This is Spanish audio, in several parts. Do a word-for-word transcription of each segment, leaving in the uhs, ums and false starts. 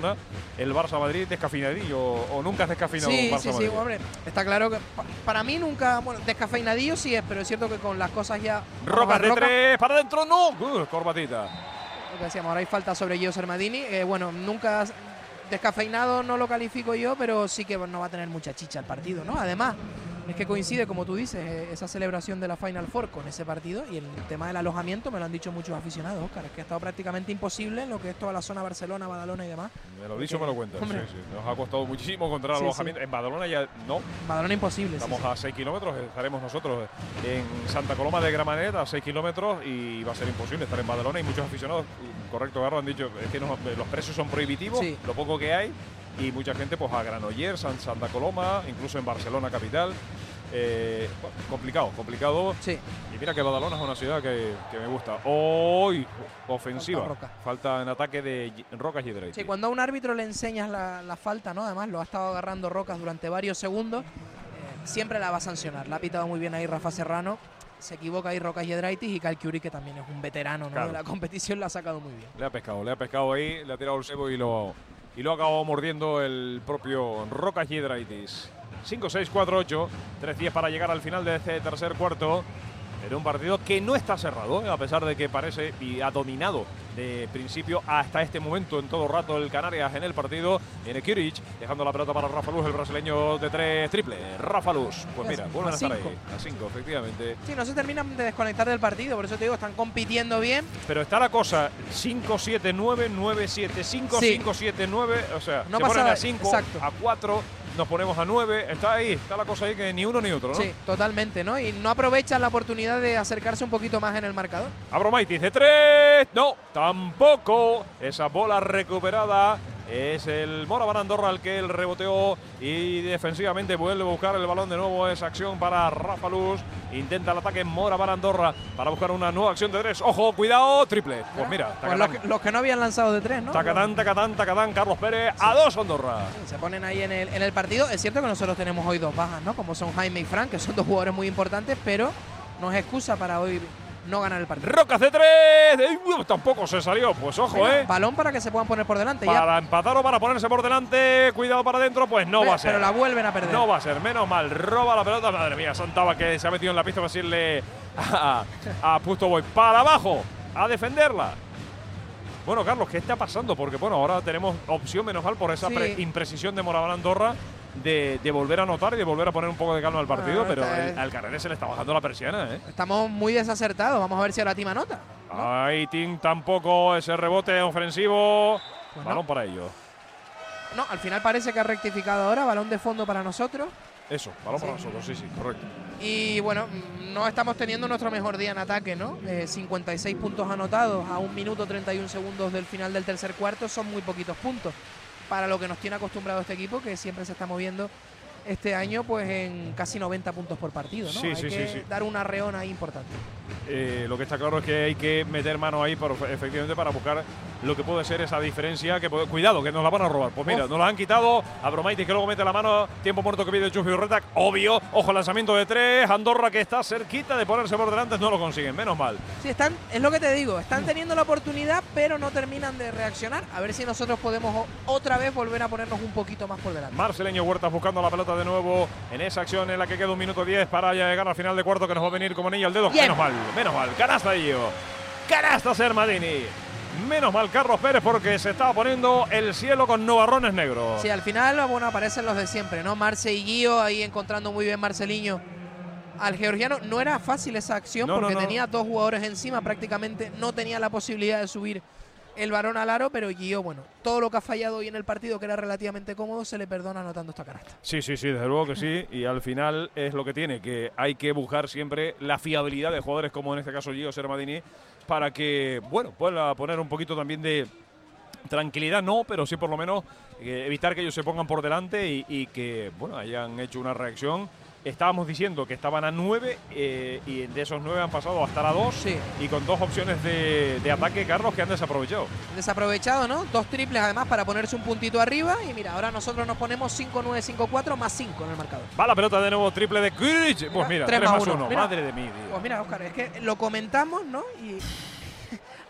el Barça Madrid descafeinadillo o nunca has descafeinado sí, un Barça sí, Madrid. sí, hombre, está claro que pa para mí nunca, bueno, descafeinadillo sí es, pero es cierto que con las cosas ya… Rocas de Roca. tres, para adentro, no, uh, corbatita. Lo que decíamos, ahora hay falta sobre Gio Sermadini, eh, bueno, nunca descafeinado no lo califico yo, pero sí que no va a tener mucha chicha el partido, ¿no? Además, es que coincide, como tú dices, esa celebración de la Final Four con ese partido y el tema del alojamiento, me lo han dicho muchos aficionados, Óscar, es que ha estado prácticamente imposible en lo que es toda la zona Barcelona, Badalona y demás. Me lo dicho, me lo cuentas. Sí, sí. Nos ha costado muchísimo encontrar sí, alojamiento. Sí. En Badalona ya no. Badalona imposible. Estamos sí, sí. a seis kilómetros, estaremos nosotros en Santa Coloma de Gramenet a seis kilómetros y va a ser imposible estar en Badalona y muchos aficionados, correcto, Garro, han dicho es que no, los precios son prohibitivos, sí. Lo poco que hay y mucha gente pues a Granollers, Santa Coloma, incluso en Barcelona capital. Eh, bueno, complicado, complicado. Sí. Y mira que Badalona es una ciudad que, que me gusta. Hoy, ofensiva. Falta, falta en ataque de Rocas Giedraitis. Sí, cuando a un árbitro le enseñas la, la falta, ¿no? Además, lo ha estado agarrando Rocas durante varios segundos. Eh, siempre la va a sancionar. La ha pitado muy bien ahí Rafa Serrano. Se equivoca ahí Rocas Giedraitis y Calciuri, que también es un veterano, ¿no? Claro. De la competición, la ha sacado muy bien. Le ha pescado, le ha pescado ahí, le ha tirado el cebo y lo, y lo ha acabado mordiendo el propio Rocas Giedraitis. cinco, seis, cuatro, ocho, tres diez para llegar al final de este tercer cuarto. En un partido que no está cerrado, ¿eh? A pesar de que parece y ha dominado de principio hasta este momento en todo rato el Canarias en el partido. Viene Kiric, dejando la pelota para Rafa Luz, el brasileño de tres triple. Rafa Luz, pues mira, vuelven a estar ahí. A cinco, efectivamente. Sí, no se terminan de desconectar del partido, por eso te digo, están compitiendo bien. Pero está la cosa, cinco, siete, nueve, nueve, siete, cinco, cinco, siete, nueve, o sea, no se pasa ponen a cinco, exacto. a cuatro. Nos ponemos a nueve, está ahí, está la cosa ahí que ni uno ni otro, ¿no? Sí, totalmente, ¿no? Y no aprovechan la oportunidad de acercarse un poquito más en el marcador. Abromaitis de tres, no, tampoco. Esa bola recuperada es el Moraván Andorra el que el reboteó y defensivamente vuelve a buscar el balón de nuevo. Esa acción para Rafa Luz. Intenta el ataque Moraván Andorra para buscar una nueva acción de tres. Ojo, cuidado, triple. Pues mira, pues los, que, los que no habían lanzado de tres, ¿no? Tacatán, tacatán, tacatán, Carlos Pérez, sí. A dos Andorra. Sí, se ponen ahí en el, en el partido. Es cierto que nosotros tenemos hoy dos bajas, ¿no? Como son Jaime y Frank, que son dos jugadores muy importantes, pero no es excusa para hoy no ganar el partido. Rocas de tres, uh, tampoco se salió, pues ojo, Venga, eh. Balón para que se puedan poner por delante. Para ya. empatar o para ponerse por delante, cuidado para adentro, pues no Ve, va a ser. Pero la vuelven a perder. No va a ser, menos mal, roba la pelota, madre mía, Santaba que se ha metido en la pista para decirle a, a Pusto Boy, para abajo, a defenderla. Bueno, Carlos, ¿qué está pasando? Porque bueno, ahora tenemos opción menos mal por esa sí. imprecisión de Moraván Andorra de, de volver a anotar y de volver a poner un poco de calma al partido, ah, pero el, al Carrera se le está bajando la persiana, ¿eh? Estamos muy desacertados, vamos a ver si ahora Team anota, ¿no? Ahí Team tampoco, ese rebote ofensivo, pues balón no. para ellos. No, al final parece que ha rectificado ahora, balón de fondo para nosotros. Eso, balón sí. para nosotros, sí, sí, correcto. Y bueno, no estamos teniendo nuestro mejor día en ataque, ¿no? Eh, cincuenta y seis puntos anotados a un minuto treinta y un segundos del final del tercer cuarto son muy poquitos puntos para lo que nos tiene acostumbrado este equipo, que siempre se está moviendo este año pues en casi noventa puntos por partido, ¿no? Sí, hay sí, que sí, sí. dar una arreón ahí importante. Eh, lo que está claro es que hay que meter mano ahí por, efectivamente para buscar lo que puede ser esa diferencia. Que puede, cuidado, que nos la van a robar. Pues mira, Uf. nos la han quitado. Abromaitis que luego mete la mano. Tiempo muerto que pide Chufi Urretac. Obvio. Ojo, lanzamiento de tres. Andorra que está cerquita de ponerse por delante. No lo consiguen, menos mal. Sí, están, es lo que te digo. Están teniendo la oportunidad, pero no terminan de reaccionar. A ver si nosotros podemos otra vez volver a ponernos un poquito más por delante. Marceleño Huertas buscando la pelota de nuevo en esa acción en la que queda un minuto diez para llegar al final de cuarto, que nos va a venir como anillo al dedo. Bien. Menos mal, menos mal. Canasta de ello. Canasta Sermadini. Menos mal Carlos Pérez porque se estaba poniendo el cielo con nubarrones negros. Sí, al final, bueno, aparecen los de siempre, ¿no? Marce y Guío ahí encontrando muy bien Marceliño al georgiano. No era fácil esa acción no, porque no, no. tenía dos jugadores encima, prácticamente no tenía la posibilidad de subir el varón al aro, pero Guío, bueno, todo lo que ha fallado hoy en el partido, que era relativamente cómodo, se le perdona anotando esta canasta. Sí, sí, sí, desde luego que sí, y al final es lo que tiene, que hay que buscar siempre la fiabilidad de jugadores como en este caso Gio Sermadini, para que, bueno, pueda poner un poquito también de tranquilidad, no, pero sí por lo menos eh, evitar que ellos se pongan por delante y, y que, bueno, hayan hecho una reacción. Estábamos diciendo que estaban a nueve eh, y de esos nueve han pasado hasta la dos, sí. Y con dos opciones de, de ataque, Carlos, que han desaprovechado. Desaprovechado, ¿no? Dos triples además para ponerse un puntito arriba y mira, ahora nosotros nos ponemos cinco nueve cinco cuatro más cinco en el marcador. Va la pelota de nuevo, triple de Kiric. Pues mira, tres más uno. Madre de mí, tío. Pues mira, Óscar, es que lo comentamos, ¿no? Y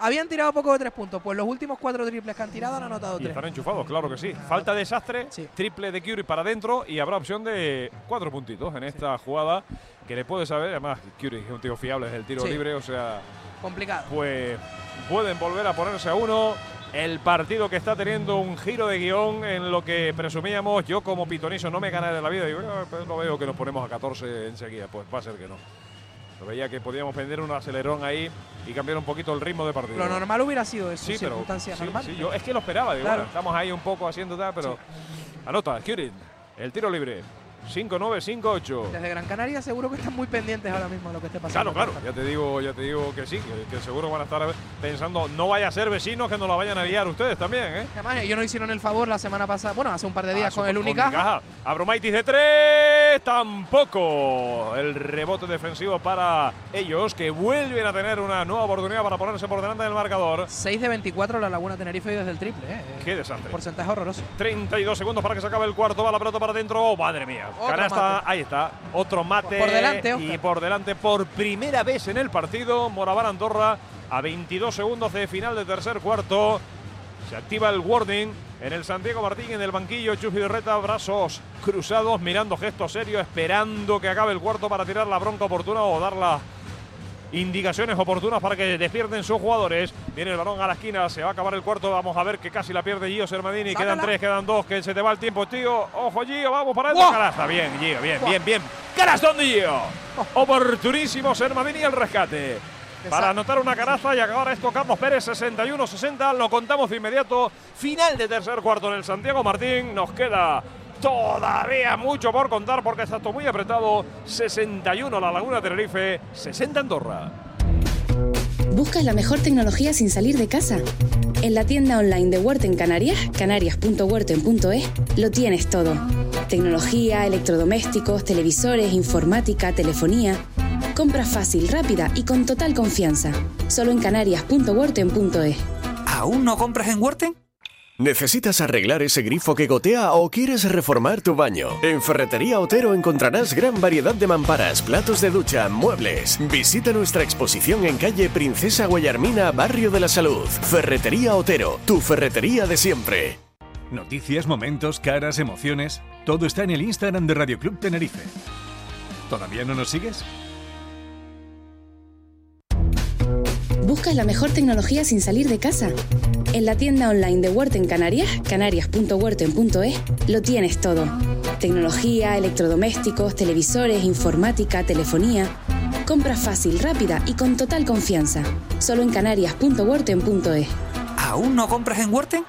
Habían tirado poco de tres puntos, pues los últimos cuatro triples que han tirado han anotado Y tres. están enchufados, claro que sí. Falta desastre, Sí. triple de Curry para adentro y habrá opción de cuatro puntitos en esta sí. jugada que le puede saber. Además, Curry es un tío fiable, es el tiro sí. libre, o sea… complicado. Pues pueden volver a ponerse a uno. El partido que está teniendo un giro de guión en lo que presumíamos. Yo como pitonizo no me ganaré la vida. Digo, no, pues no veo que nos ponemos a catorce enseguida. Pues va a ser que no. Lo veía que podíamos prender un acelerón ahí y cambiar un poquito el ritmo de partido. Lo normal hubiera sido eso, sí, circunstancias sí, normales. Sí, yo es que lo esperaba. Digo, claro. Bueno, estamos ahí un poco haciendo tal, pero… Sí. Anota, Curry, el tiro libre. cinco nueve, cinco ocho. Desde Gran Canaria seguro que están muy pendientes ahora mismo de lo que esté pasando. Claro, claro, ya te digo, ya te digo que sí, que, que seguro van a estar pensando, no vaya a ser vecinos que nos la vayan a liar ustedes también, ¿eh? Además, ellos no hicieron el favor la semana pasada, bueno, hace un par de días ah, con el Unicaja. Abromaitis de tres, tampoco. El rebote defensivo para ellos, que vuelven a tener una nueva oportunidad para ponerse por delante del marcador. seis de veinticuatro la Laguna Tenerife desde el triple, ¿eh? Qué desastre. Porcentaje horroroso. treinta y dos segundos para que se acabe el cuarto, va la pelota para adentro. Oh, madre mía. Canasta, ahí está, otro mate. Por delante, Oscar. Y por delante, por primera vez en el partido, Moraván Andorra a veintidós segundos de final de tercer cuarto. Se activa el warning en el Santiago Martín, en el banquillo. Chus Vidorreta, brazos cruzados, mirando gestos serios, esperando que acabe el cuarto para tirar la bronca oportuna o dar las indicaciones oportunas para que despierten sus jugadores. Viene el balón a la esquina, se va a acabar el cuarto. Vamos a ver que casi la pierde Gio Sermadini. Sácala. Quedan tres, quedan dos, que se te va el tiempo, tío. Ojo, Gio, vamos para adentro. Canasta, bien, Gio, bien, bien, bien. Canastón de Gio. Oportunísimo Sermadini al rescate. Para anotar una canasta y acabar esto, Carlos Pérez, sesenta y uno sesenta. Lo contamos de inmediato. Final de tercer cuarto en el Santiago Martín. Nos queda todavía mucho por contar porque está todo muy apretado. sesenta y uno la Laguna Tenerife, sesenta Andorra. ¿Buscas la mejor tecnología sin salir de casa? En la tienda online de Worten Canarias, canarias punto worten punto es, lo tienes todo. Tecnología, electrodomésticos, televisores, informática, telefonía. Compra fácil, rápida y con total confianza. Solo en canarias punto worten punto es. ¿Aún no compras en Worten? ¿Necesitas arreglar ese grifo que gotea o quieres reformar tu baño? En Ferretería Otero encontrarás gran variedad de mamparas, platos de ducha, muebles. Visita nuestra exposición en calle Princesa Guillermina, Barrio de la Salud. Ferretería Otero, tu ferretería de siempre. Noticias, momentos, caras, emociones… Todo está en el Instagram de Radio Club Tenerife. ¿Todavía no nos sigues? ¿Buscas la mejor tecnología sin salir de casa? En la tienda online de Worten Canarias, canarias punto worten punto es, lo tienes todo. Tecnología, electrodomésticos, televisores, informática, telefonía. Compra fácil, rápida y con total confianza. Solo en canarias punto worten punto es. ¿Aún no compras en Worten?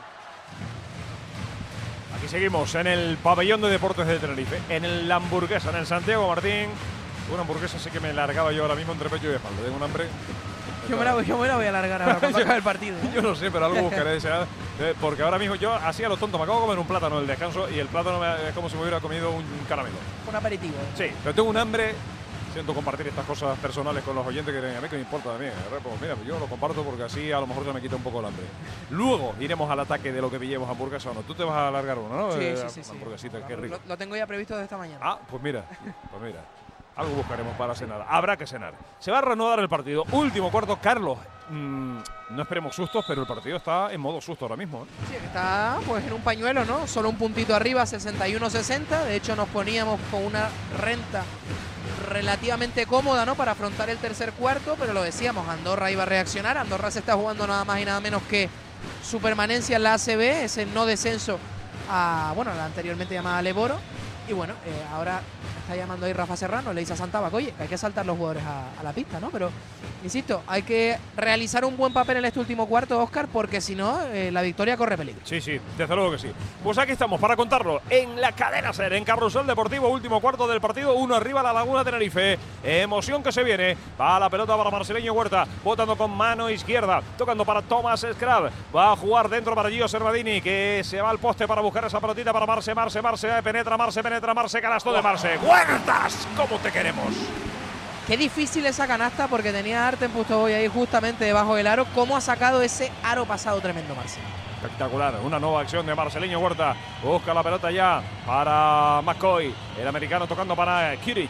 Aquí seguimos en el pabellón de deportes de Tenerife, en el Hamburguesa, en el Santiago Martín. Una hamburguesa sí que me largaba yo ahora mismo entre pecho y espalda. Tengo un hambre. Yo me, la, yo me la voy a alargar ahora cuando acabe el partido. ¿eh? Yo no sé, pero algo buscaré. ¿sabes? Porque ahora mismo yo hacía lo tonto. Me acabo de comer un plátano en el descanso y el plátano me, es como si me hubiera comido un caramelo. Un aperitivo. Sí, pero tengo un hambre. Siento compartir estas cosas personales con los oyentes que a mí que me importa también. Pues mira, yo lo comparto porque así a lo mejor se me quita un poco el hambre. Luego iremos al ataque de lo que pillemos hamburguesa o no. Tú te vas a alargar uno, ¿no? Sí, eh, sí, sí. sí. Hamburguesita, qué rico. Lo, lo tengo ya previsto desde esta mañana. Ah, pues mira, pues mira. Algo buscaremos para cenar. Habrá que cenar. Se va a reanudar el partido. Último cuarto. Carlos, mmm, no esperemos sustos, pero el partido está en modo susto ahora mismo. ¿eh? Sí, está pues en un pañuelo, ¿no? Solo un puntito arriba, sesenta y uno sesenta. De hecho, nos poníamos con una renta relativamente cómoda, ¿no? Para afrontar el tercer cuarto, pero lo decíamos, Andorra iba a reaccionar. Andorra se está jugando nada más y nada menos que su permanencia en la A C B, ese no descenso a, bueno, la anteriormente llamada Leboro. Y bueno, eh, ahora está llamando ahí Rafa Serrano, le dice a Santabac, oye, que hay que saltar los jugadores a, a la pista, ¿no? Pero, insisto, hay que realizar un buen papel en este último cuarto, Óscar, porque si no, eh, la victoria corre peligro. Sí, sí, desde luego que sí. Pues aquí estamos para contarlo en la cadena SER, en Carrusel Deportivo, último cuarto del partido, uno arriba la Laguna Tenerife. Emoción que se viene, va la pelota para Marceleño Huerta, botando con mano izquierda, tocando para Thomas Scrab, va a jugar dentro para Gio Sermadini, que se va al poste para buscar esa pelotita para Marce, Marce, Marce, penetra, Marce, penetra, Marce, canastón de Marce. ¡Huertas! ¿Cómo te queremos? Qué difícil esa canasta porque tenía Artem Pustovoy ahí justamente debajo del aro. ¿Cómo ha sacado ese aro pasado tremendo, Marce? Espectacular, una nueva acción de Marceleño Huerta. Busca la pelota ya para McCoy. El americano tocando para Kiric.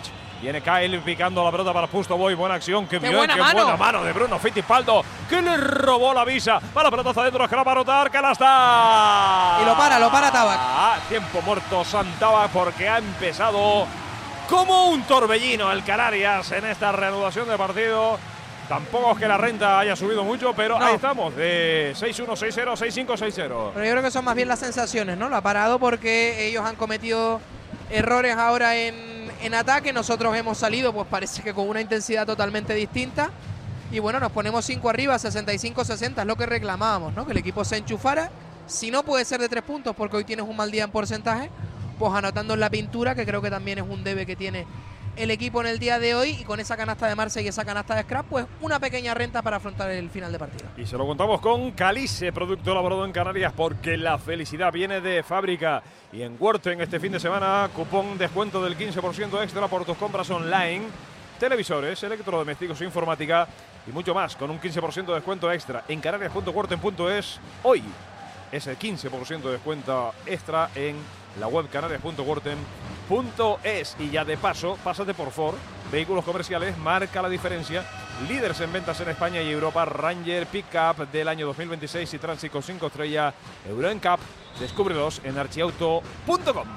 Viene Kyle picando la pelota para Pustovoy. Buena acción. Qué, ¡Qué bien, buena qué mano! buena mano de Bruno Fittipaldo, que le robó la visa. Va la pelota hasta adentro, que la va a anotar. ¡Canasta! Y lo para, lo para Tabac. Ah, tiempo muerto Santabac, porque ha empezado como un torbellino el Canarias en esta reanudación de partido. Tampoco es que la renta haya subido mucho, pero no. ahí estamos, de seis uno, seis cero, seis cinco, seis cero. Pero yo creo que son más bien las sensaciones, ¿no? Lo ha parado porque ellos han cometido errores ahora en, en ataque. Nosotros hemos salido, pues parece que con una intensidad totalmente distinta. Y bueno, nos ponemos cinco arriba, sesenta y cinco sesenta, es lo que reclamábamos, ¿no? Que el equipo se enchufara. Si no puede ser de tres puntos, porque hoy tienes un mal día en porcentaje, pues anotando en la pintura, que creo que también es un debe que tiene el equipo en el día de hoy, y con esa canasta de Marce y esa canasta de Scrap, pues una pequeña renta para afrontar el final de partido. Y se lo contamos con Calice, producto elaborado en Canarias, porque la felicidad viene de fábrica. Y en Worten este fin de semana, cupón descuento del quince por ciento extra por tus compras online, televisores, electrodomésticos, informática y mucho más, con un quince por ciento de descuento extra en canarias punto worten punto es. Hoy ese quince por ciento de descuento extra en la web canarias punto worten punto es. Y ya de paso, pásate por Ford, vehículos comerciales, marca la diferencia, líderes en ventas en España y Europa, Ranger Pickup del año dos mil veintiséis y Tránsito cinco estrella Euro N C A P. Descúbrelos en archiauto punto com.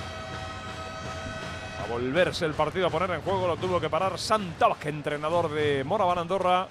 A volverse el partido a poner en juego, lo tuvo que parar Santabac, entrenador de Moraván Andorra,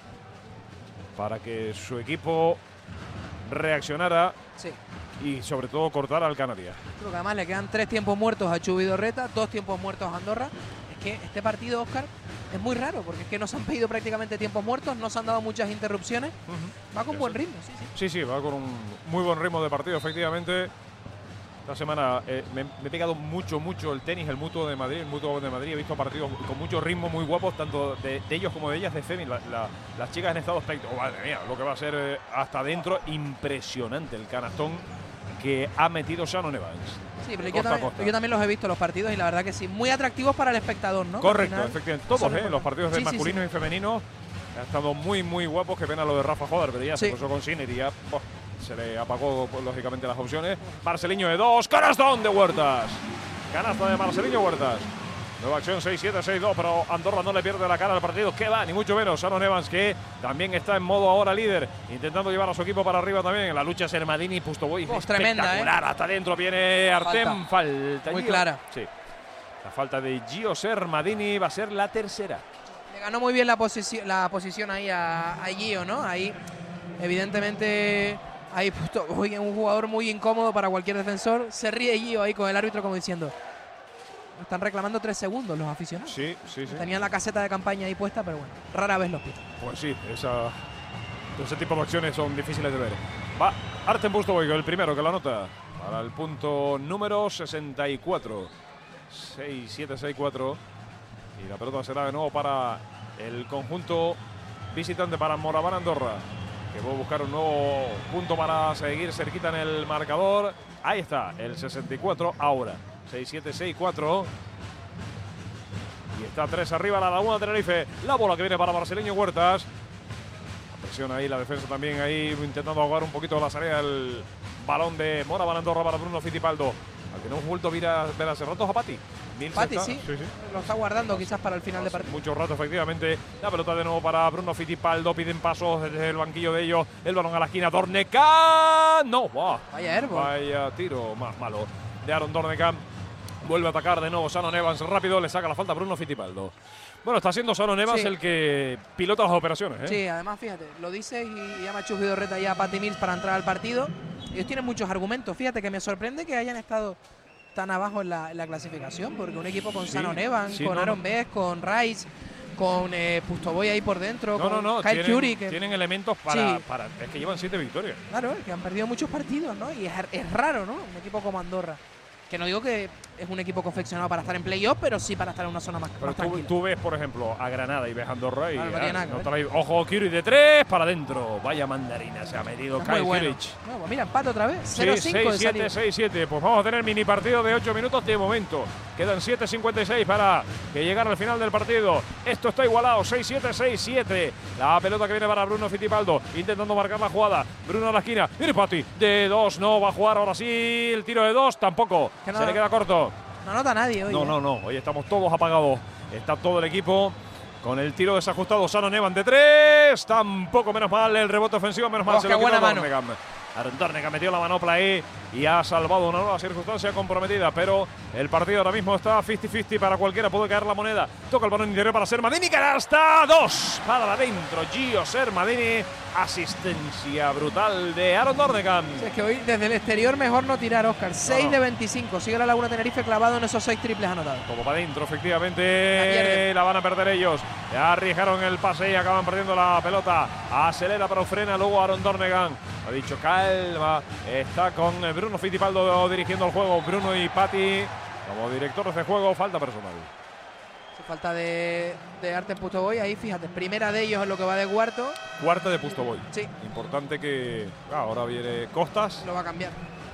para que su equipo reaccionara. Sí. Y sobre todo cortar al Canarias. Creo que además le quedan tres tiempos muertos a Chu Vidorreta, dos tiempos muertos a Andorra. Es que este partido, Óscar, es muy raro, porque es que nos han pedido prácticamente tiempos muertos, nos han dado muchas interrupciones. Uh-huh. Va con sí, buen ritmo, sí, sí. Sí, sí, va con un muy buen ritmo de partido, efectivamente. Esta semana eh, me, me he pegado mucho, mucho el tenis, el Mutuo de Madrid, el Mutuo de Madrid. He visto partidos con mucho ritmo, muy guapos, tanto de, de ellos como de ellas, de Femi. La, la, las chicas en estado espectacular. Oh, madre mía, lo que va a ser eh, hasta adentro, impresionante el canastón que ha metido Shannon Evans. Sí, pero yo también, yo también los he visto los partidos y la verdad que sí, muy atractivos para el espectador, ¿no? Correcto, efectivamente. Todos, ¿eh? Los partidos de sí, masculinos sí, sí. y femeninos han estado muy, muy guapos. Qué pena lo de Rafa Joder, pero ya sí. se puso con Sinner y ya boh, se le apagó, pues, lógicamente, las opciones. Marceliño de dos, canastón de Huertas. Canasta de Marceliño Huertas. Nueva acción seis siete seis dos, pero Andorra no le pierde la cara al partido. ¿Qué va? Ni mucho menos. Shannon Evans, que también está en modo ahora líder, intentando llevar a su equipo para arriba también. En la lucha Sermadini y Pustovoy. Oh, tremenda, ¿eh? Hasta adentro viene Artem. Falta. falta Muy Gio. clara. Sí. La falta de Gio Sermadini va a ser la tercera. Le ganó muy bien la, posici la posición ahí a, a Gio, ¿no? Ahí, evidentemente, ahí Pustovoy es un jugador muy incómodo para cualquier defensor. Se ríe Gio ahí con el árbitro como diciendo... Están reclamando tres segundos los aficionados. Sí, sí, sí. Tenían la caseta de campaña ahí puesta, pero bueno, rara vez los pitan. Pues sí, esa, ese tipo de acciones son difíciles de ver. Va Artem Pustovoy, el primero que la anota para el punto número sesenta y cuatro. seis siete seis cuatro. Y la pelota será de nuevo para el conjunto visitante, para Moraván Andorra, que va a buscar un nuevo punto para seguir cerquita en el marcador. Ahí está, el sesenta y cuatro ahora. seis siete seis cuatro. Y está tres arriba la Laguna Tenerife. La bola que viene para Marceliño Huertas. La presión ahí, la defensa también ahí intentando ahogar un poquito la salida del balón de Moraván Andorra para Bruno Fittipaldo. Al que no hemos vuelto a ver, a ver hace rato a Pati. Pati sí, sí, sí, lo está guardando quizás para el final de partido. Mucho rato, efectivamente. La pelota de nuevo para Bruno Fittipaldo. Piden pasos desde el banquillo de ellos. El balón a la esquina. Dornecan. No, wow. Vaya herbo. Vaya tiro más malo de Aaron Dornecan. Vuelve a atacar de nuevo Shannon Evans. Rápido le saca la falta a Bruno Fittipaldo. Bueno, está siendo Shannon Evans sí. el que pilota las operaciones, ¿eh? Sí, además, fíjate, lo dice y llama a Chus Vidorreta ya a Patty Mills para entrar al partido. Ellos tienen muchos argumentos. Fíjate que me sorprende que hayan estado tan abajo en la, en la clasificación, porque un equipo con sí, Shannon Evans, sí, con no, Aaron no. Bess, con Rice, con eh, Pustovoy ahí por dentro, no, con no, no. Kyle tienen, Curry. Que tienen elementos para, sí. para... Es que llevan siete victorias. Claro, que han perdido muchos partidos, ¿no? Y es, es raro, ¿no? Un equipo como Andorra. Que no digo que es un equipo confeccionado para estar en playoff, pero sí para estar en una zona más, pero más tú, tranquila. Tú ves, por ejemplo, a Granada y ves a Andorra y... Claro, ah, no trae, ojo, Curry de tres, para adentro. Vaya mandarina se ha metido Kyle bueno. Curry. No, pues mira, empate otra vez. cero cinco seis siete, seis siete. Pues vamos a tener mini partido de ocho minutos de momento. Quedan siete cincuenta y seis para que llegar al final del partido. Esto está igualado, seis siete, seis siete. La pelota que viene para Bruno Fittipaldo, intentando marcar la jugada. Bruno a la esquina. Viene Pati. De dos, no va a jugar ahora sí. El tiro de dos, tampoco. No, se le queda corto. No nota nadie hoy. No, ¿eh? no, no. Hoy estamos todos apagados Está todo el equipo con el tiro desajustado. Sano Nevan de tres. Tampoco menos mal el rebote ofensivo. Menos mal Oh, se qué lo quitó buena mano. Dornegan. Aaron Dornegan metió la manopla ahí y ha salvado una nueva circunstancia comprometida. Pero el partido ahora mismo está cincuenta cincuenta para cualquiera. Puede caer la moneda. Toca el balón interior para Sermadini. Canasta. Dos para adentro. Gio Sermadini. Asistencia brutal de Aaron Dornegan. Es que hoy desde el exterior mejor no tirar, Óscar. seis no. de veinticinco. Sigue la Laguna Tenerife clavado en esos seis triples anotados. Como para adentro, efectivamente, La la van a perder ellos. Ya arriesgaron el pase y acaban perdiendo la pelota. Acelera pero frena luego Aaron Dornegan. Ha dicho calma. Está con Bruno Fittipaldo dirigiendo el juego. Bruno y Patti como directores de juego. Falta personal. Falta de, de Artem Pustovoy. Ahí fíjate, primera de ellos en lo que va de cuarto. Cuarta de Pustovoy. Sí. Importante que ah, ahora viene Costas. Lo va a cambiar.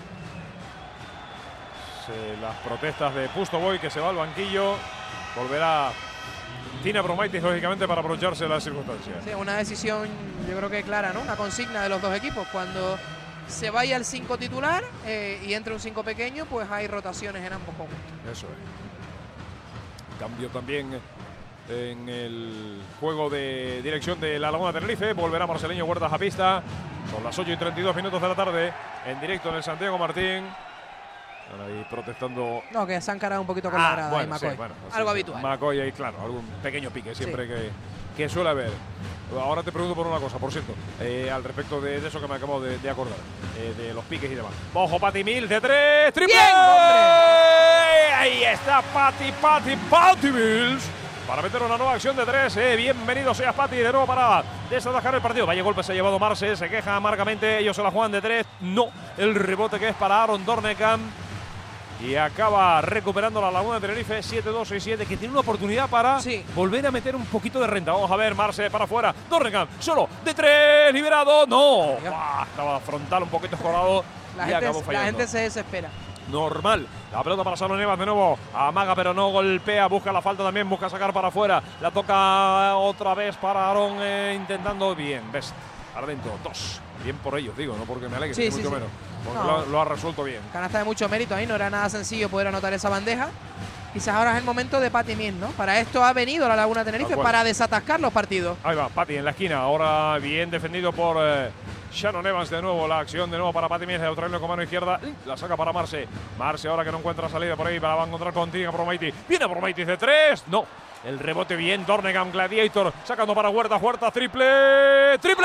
Se, las protestas de Pustovoy que se va al banquillo. Volverá Tina Bromaitis, lógicamente, para aprovecharse de las circunstancias. Sí, una decisión yo creo que clara, ¿no? Una consigna de los dos equipos. Cuando se vaya el cinco titular eh, y entre un cinco pequeño, pues hay rotaciones en ambos conjuntos. Eso es. Cambio también en el juego de dirección de la Laguna Tenerife. Volverá Marceleño Huertas a pista. Son las ocho y treinta y dos minutos de la tarde. En directo en el Santiago Martín. Están ahí protestando. No, que se han cargado un poquito con Ah, la grada. bueno, ahí, sí, McCoy. bueno, Algo sí, habitual. McCoy ahí, claro, algún pequeño pique siempre Sí. que, que suele haber. Ahora te pregunto por una cosa, por cierto, eh, al respecto de, de eso que me acabo de, de acordar, eh, de los piques y demás. Ojo, Patti Mills de tres, triple. ¡Bien, hombre! Ahí está Patti, Patti, Patti Mills. Para meter una nueva acción de tres, eh. Bienvenido seas Patti, de nuevo para desatajar el partido. Vaya golpe se ha llevado Marce, se queja amargamente, ellos se la juegan de tres. No, el rebote que es para Aaron Dornegan. Y acaba recuperando la Laguna de Tenerife, siete dos seis siete, que tiene una oportunidad para sí. volver a meter un poquito de renta. Vamos a ver, Marce para afuera. Dornegan, solo, de tres, liberado. No, ah, estaba frontal un poquito escorado La, y gente, acabó fallando. la gente se desespera. Normal. La pelota para Salo Nevas de nuevo. Amaga pero no golpea. Busca la falta también. Busca sacar para afuera. La toca otra vez para Aaron eh, intentando. Bien, ves. Para adentro. Dos. Bien por ellos, digo. No porque me alegre, Sí, ni sí, mucho sí. menos. Porque No. lo, lo ha resuelto bien. Canasta de mucho mérito ahí. No era nada sencillo poder anotar esa bandeja. Quizás ahora es el momento de Patti Mills, ¿no? Para esto ha venido la Laguna Tenerife, para desatascar los partidos. Ahí va, Patti en la esquina. Ahora bien defendido por eh, Shannon Evans de nuevo. La acción de nuevo para Patti Mills. De traerlo con mano izquierda. La saca para Marce. Marce ahora que no encuentra salida por ahí. Para va a encontrar con Tina Bromaitis. Viene Bromaitis de tres. No. El rebote bien. Dornegan, Gladiator. Sacando para Huertas. Huertas, triple. ¡Triple!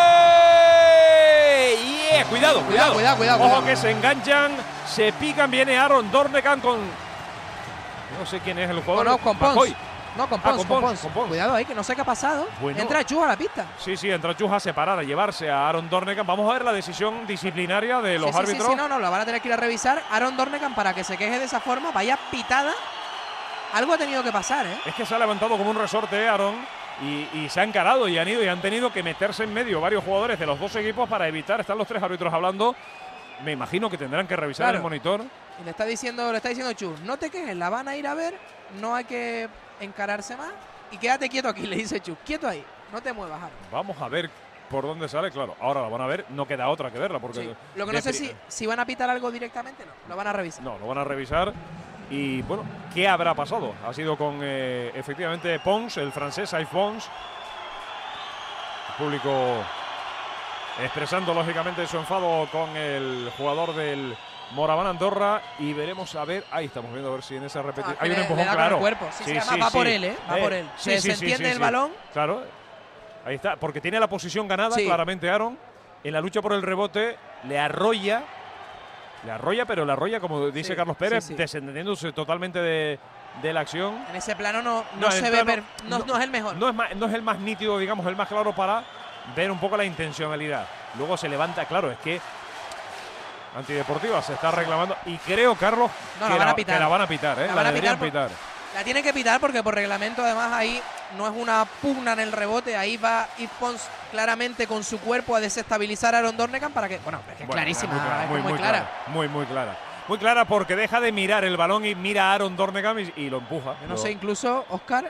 Yeah. Cuidado, cuidado. Cuidado, cuidado, Ojo cuidado. que se enganchan. Se pican. Viene Aaron Dornegan con. No sé quién es el jugador. No, con Pons. McCoy. No, con Ah, Pons, con con Pons, Pons. con Pons. Cuidado ahí, que no sé qué ha pasado. Bueno. Entra Chu a la pista. Sí, sí, entra Chuja a separar, a llevarse a Aaron Dornegan. Vamos a ver la decisión disciplinaria de los sí, sí, árbitros. Sí, sí, no, no, la van a tener que ir a revisar. Aaron Dornegan, para que se queje de esa forma, vaya pitada. Algo ha tenido que pasar, ¿eh? Es que se ha levantado como un resorte Aaron y, y se ha encarado y han ido y han tenido que meterse en medio varios jugadores de los dos equipos para evitar. Están los tres árbitros hablando. Me imagino que tendrán que revisar Claro. el monitor. Y le está diciendo, le está diciendo Chu, no te quejes, la van a ir a ver, no hay que encararse más. Y quédate quieto aquí, le dice Chu. Quieto ahí, no te muevas, Aaron. Vamos a ver por dónde sale. Claro, ahora la van a ver. No queda otra que verla. Porque Sí. Lo que no de sé pri- si, si van a pitar algo directamente, no. Lo van a revisar. No, lo van a revisar. Y bueno, ¿qué habrá pasado? Ha sido con eh, efectivamente Pons, el francés, Saif Pons. El público expresando lógicamente su enfado con el jugador del Moraván Andorra. Y veremos a ver, ahí estamos viendo a ver si en esa repetición. Ah, que Hay un le- empujón le da con claro. el cuerpo. Sí, sí, además va por él, ¿eh? Va por él. Se desentiende el balón. Claro, ahí está, porque tiene la posición ganada Sí. claramente Aaron. En la lucha por el rebote le arrolla. Le arrolla, pero le arrolla, como dice Sí, Carlos Pérez, sí, sí. desentendiéndose totalmente de, de la acción. En ese plano no, no, No, se el ve, plano- per- no, no- no es el mejor. No es, más- no es el más nítido, digamos, el más claro para ver un poco la intencionalidad. Luego se levanta, claro, es que Antideportiva se está reclamando. Y creo, Carlos, No, que, la van la, a pitar. que la van a pitar, ¿eh? La La, van a deberían pitar pitar. La tiene que pitar porque por reglamento además ahí no es una pugna en el rebote. Ahí va Yves Pons claramente con su cuerpo a desestabilizar a Aaron Dornegan para que… Bueno, es que es Bueno, clarísima, muy clara, es muy, muy, muy clara. clara. Muy, muy clara. Muy clara porque deja de mirar el balón y mira a Aaron Dornegan y, y lo empuja. Yo no Lo- sé, incluso, Óscar…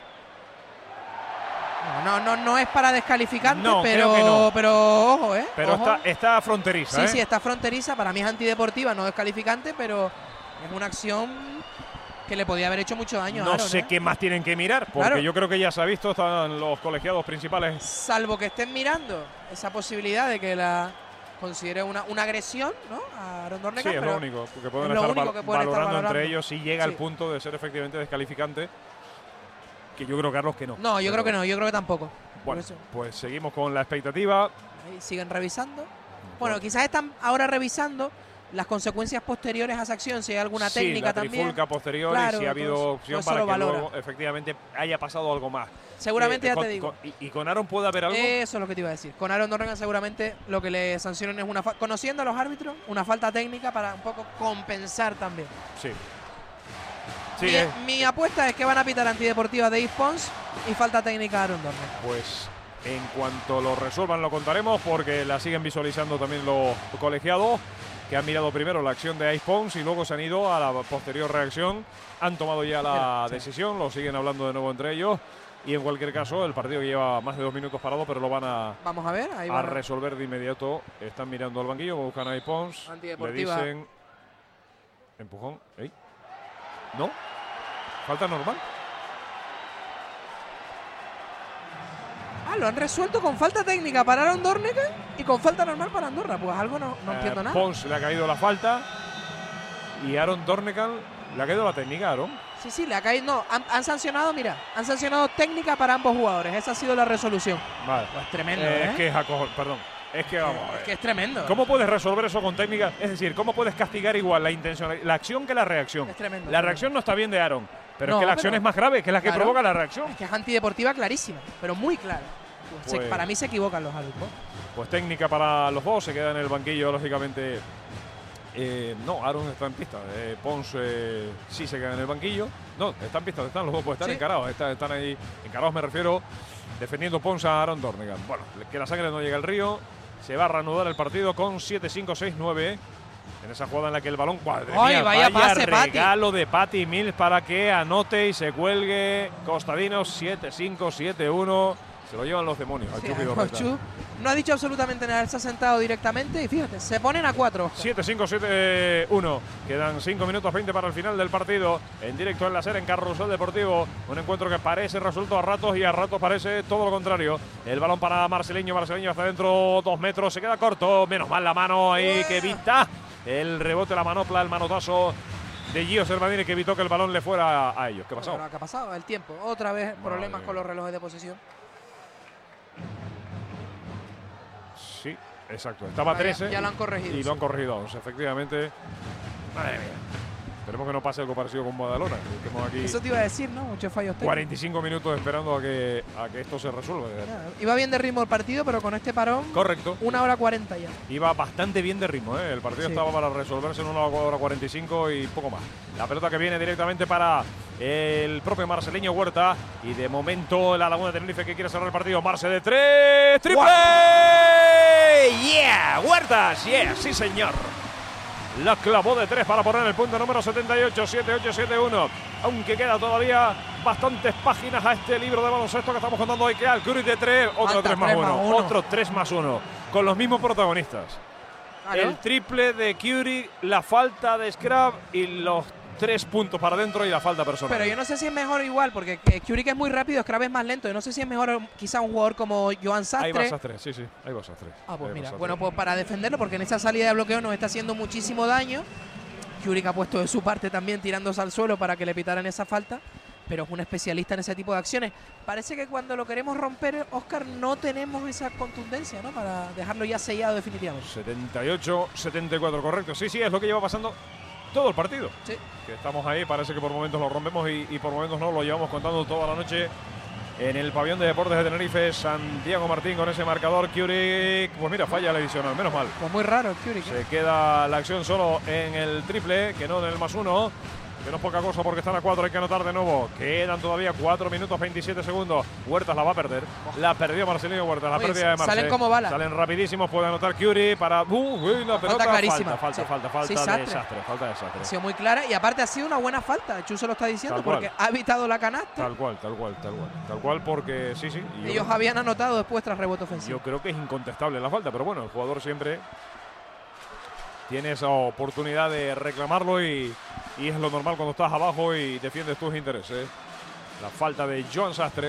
No, no, no, no es para descalificante, No, pero, creo que no. pero ojo, ¿eh? Pero Ojo. está, está fronteriza, Sí, ¿eh? sí, está fronteriza. Para mí es antideportiva, no descalificante, pero es una acción Que le podía haber hecho mucho daño a No Aaron, sé ¿eh? qué más tienen que mirar, porque Claro. yo creo que ya se ha visto, están los colegiados principales. Salvo que estén mirando esa posibilidad de que la considere una, una agresión, ¿no? A Aaron Sí, Dornegan, es pero lo único, porque pueden es lo estar único val- que pueden estar valorando entre valorando. ellos si llega al Sí. punto de ser efectivamente descalificante, que yo creo, Carlos, que no. No, yo Pero, creo que no, yo creo que tampoco. Por Bueno, eso, pues seguimos con la expectativa. ahí siguen revisando. Bueno, quizás están ahora revisando las consecuencias posteriores a esa acción, si hay alguna sí, técnica la también. trifulca posterior Claro, y si ha todo habido eso- opción todo eso para lo que valora. luego efectivamente haya pasado algo más. Seguramente Eh, ya con- te digo. con- y, y con Aaron puede haber algo. Eso es lo que te iba a decir. Con Aaron Dornegan seguramente lo que le sancionen es una fa- conociendo a los árbitros, una falta técnica para un poco compensar también. Sí. Sí, mi, eh, mi apuesta es que van a pitar antideportiva de Yves Pons y falta técnica a Aaron Dornegan. pues en cuanto lo resuelvan lo contaremos, porque la siguen visualizando también los colegiados, que han mirado primero la acción de Ice Pons y luego se han ido a la posterior reacción. Han tomado ya la Sí. decisión, lo siguen hablando de nuevo entre ellos. Y en cualquier caso, el partido lleva más de dos minutos parado, pero lo van a, Vamos a ver, ahí a va. resolver de inmediato. Están mirando al banquillo, buscan a Ice Pons. Le Antideportiva. dicen. Empujón. ¿Ey? ¿No? ¿Falta normal? Ah, lo han resuelto con falta técnica para Aaron Dornegan y con falta normal para Andorra. Pues algo no, no Eh, entiendo nada. Pons le ha caído la falta. Y Aaron Dornegan le ha caído la técnica, Aaron. Sí, sí, le ha caído. No, han, han sancionado, mira, han sancionado técnica para ambos jugadores. Esa ha sido la resolución. Vale. Pues tremendo, Eh, ¿eh? Es que es acojón, perdón. Es que vamos a Es ver. que es tremendo. ¿Cómo puedes resolver eso con técnica? Es decir, ¿cómo puedes castigar igual la intención, la acción que la reacción? Es tremendo. La reacción no está bien de Aaron, pero No, es que la acción pero- es más grave, que es la que Claro. provoca la reacción. Es que es antideportiva clarísima, pero muy clara. Se- Pues- para mí se equivocan los árbitros. Pues técnica para los dos, se queda en el banquillo, lógicamente. Eh, no, Aaron está en pista. Eh, Pons eh, sí se queda en el banquillo. No, está en pista, están los dos, pues están Sí. encarados. Están, están ahí encarados, me refiero, defendiendo Pons a Aaron Dornegan. Bueno, que la sangre no llega al río. Se va a reanudar el partido con siete cinco seis nueve. En esa jugada en la que el balón. ¡Madre ¡Ay, mía! vaya pase, Pati! regalo de Patty Mills para que anote y se cuelgue. Costadinos siete cinco siete uno. Se lo llevan los demonios. al Sí, Chupi a Dorreta. Chu no ha dicho absolutamente nada, él se ha sentado directamente y fíjate, se ponen a cuatro. siete cinco siete uno. Quedan cinco minutos veinte para el final del partido. En directo en la serie en Carrusel Deportivo. Un encuentro que parece resuelto a ratos y a ratos parece todo lo contrario. El balón para Marceleño. Marceleño hacia adentro, dos metros. Se queda corto. Menos mal la mano ahí que evita el rebote, la manopla, el manotazo de Gio Sermadini que evitó que el balón le fuera a ellos. ¿Qué pasó? Bueno, ¿qué ha pasado? El tiempo. Otra vez problemas Madre con mía. los relojes de posesión. Sí, exacto. Estaba Ah, ya- trece. ya lo han corregido, Y sí. lo han corregido a once, efectivamente. Madre mía. Esperemos que no pase algo parecido con Badalona. que Estemos aquí Eso te iba a decir, ¿no? Muchos fallos técnicos. cuarenta y cinco minutos esperando a que, a que esto se resuelva. Ya, iba bien de ritmo el partido, pero con este parón, Correcto. una hora cuarenta ya. Iba bastante bien de ritmo, ¿eh? El partido Sí. estaba para resolverse en una hora cuarenta y cinco y poco más. La pelota que viene directamente para el propio marceleño Huerta. Y de momento la Laguna de Tenerife que quiere cerrar el partido. Marce de tres. ¡Triple! ¡Yeah! ¡Huertas! ¡Yeah! ¡Sí, señor! La clavó de tres para poner el punto número setenta y ocho, siete ocho siete uno. Aunque queda todavía bastantes páginas a este libro de baloncesto que estamos contando hoy. Que al Curry de tres, otro Falta tres más tres más uno. uno. Otro tres más uno. Con los mismos protagonistas. Claro. El triple de Curry, la falta de Scrub y los tres puntos para adentro y la falta personal. Pero yo no sé si es mejor o igual, porque eh, Curry es muy rápido, Scrub es más lento. Yo no sé si es mejor quizá un jugador como Joan Sastre. Ahí vas a tres, sí, sí, ahí vas a tres. Ah, pues Ahí mira, vas a bueno, tres. pues para defenderlo, porque en esa salida de bloqueo nos está haciendo muchísimo daño. Curry ha puesto de su parte también tirándose al suelo para que le pitaran esa falta, pero es un especialista en ese tipo de acciones. Parece que cuando lo queremos romper, Oscar, no tenemos esa contundencia, ¿no? Para dejarlo ya sellado definitivamente. setenta y ocho, setenta y cuatro, correcto. Sí, sí, es lo que lleva pasando todo el partido. Sí. Que estamos ahí, parece que por momentos lo rompemos y, y por momentos no, lo llevamos contando toda la noche en el pabellón de deportes de Tenerife. Santiago Martín con ese marcador. Curry, pues mira, falla el adicional, menos mal. Pues muy raro el Curry. Se queda la acción solo en el triple, que no en el más uno. Que no es poca cosa porque están a cuatro, hay que anotar de nuevo. Quedan todavía cuatro minutos veintisiete segundos. Huertas la va a perder. La perdió Marcelino Huertas, la Oye, pérdida de Marce. salen como bala. Salen rapidísimos, puede anotar Curry para. Uh, uy, la Falta pelota. clarísima. Falta, falta, Sí. falta, falta Sí, de Sastre. desastre. Falta de desastre. Ha sido muy clara y aparte ha sido una buena falta. Chu se lo está diciendo Tal cual. porque ha evitado la canasta. Tal cual, tal cual, tal cual. Tal cual porque sí, sí. y yo Ellos creo- habían anotado después tras rebote ofensivo. Yo creo que es incontestable la falta, pero bueno, el jugador siempre tiene esa oportunidad de reclamarlo y, y es lo normal cuando estás abajo y defiendes tus intereses. La falta de Joan Sastre.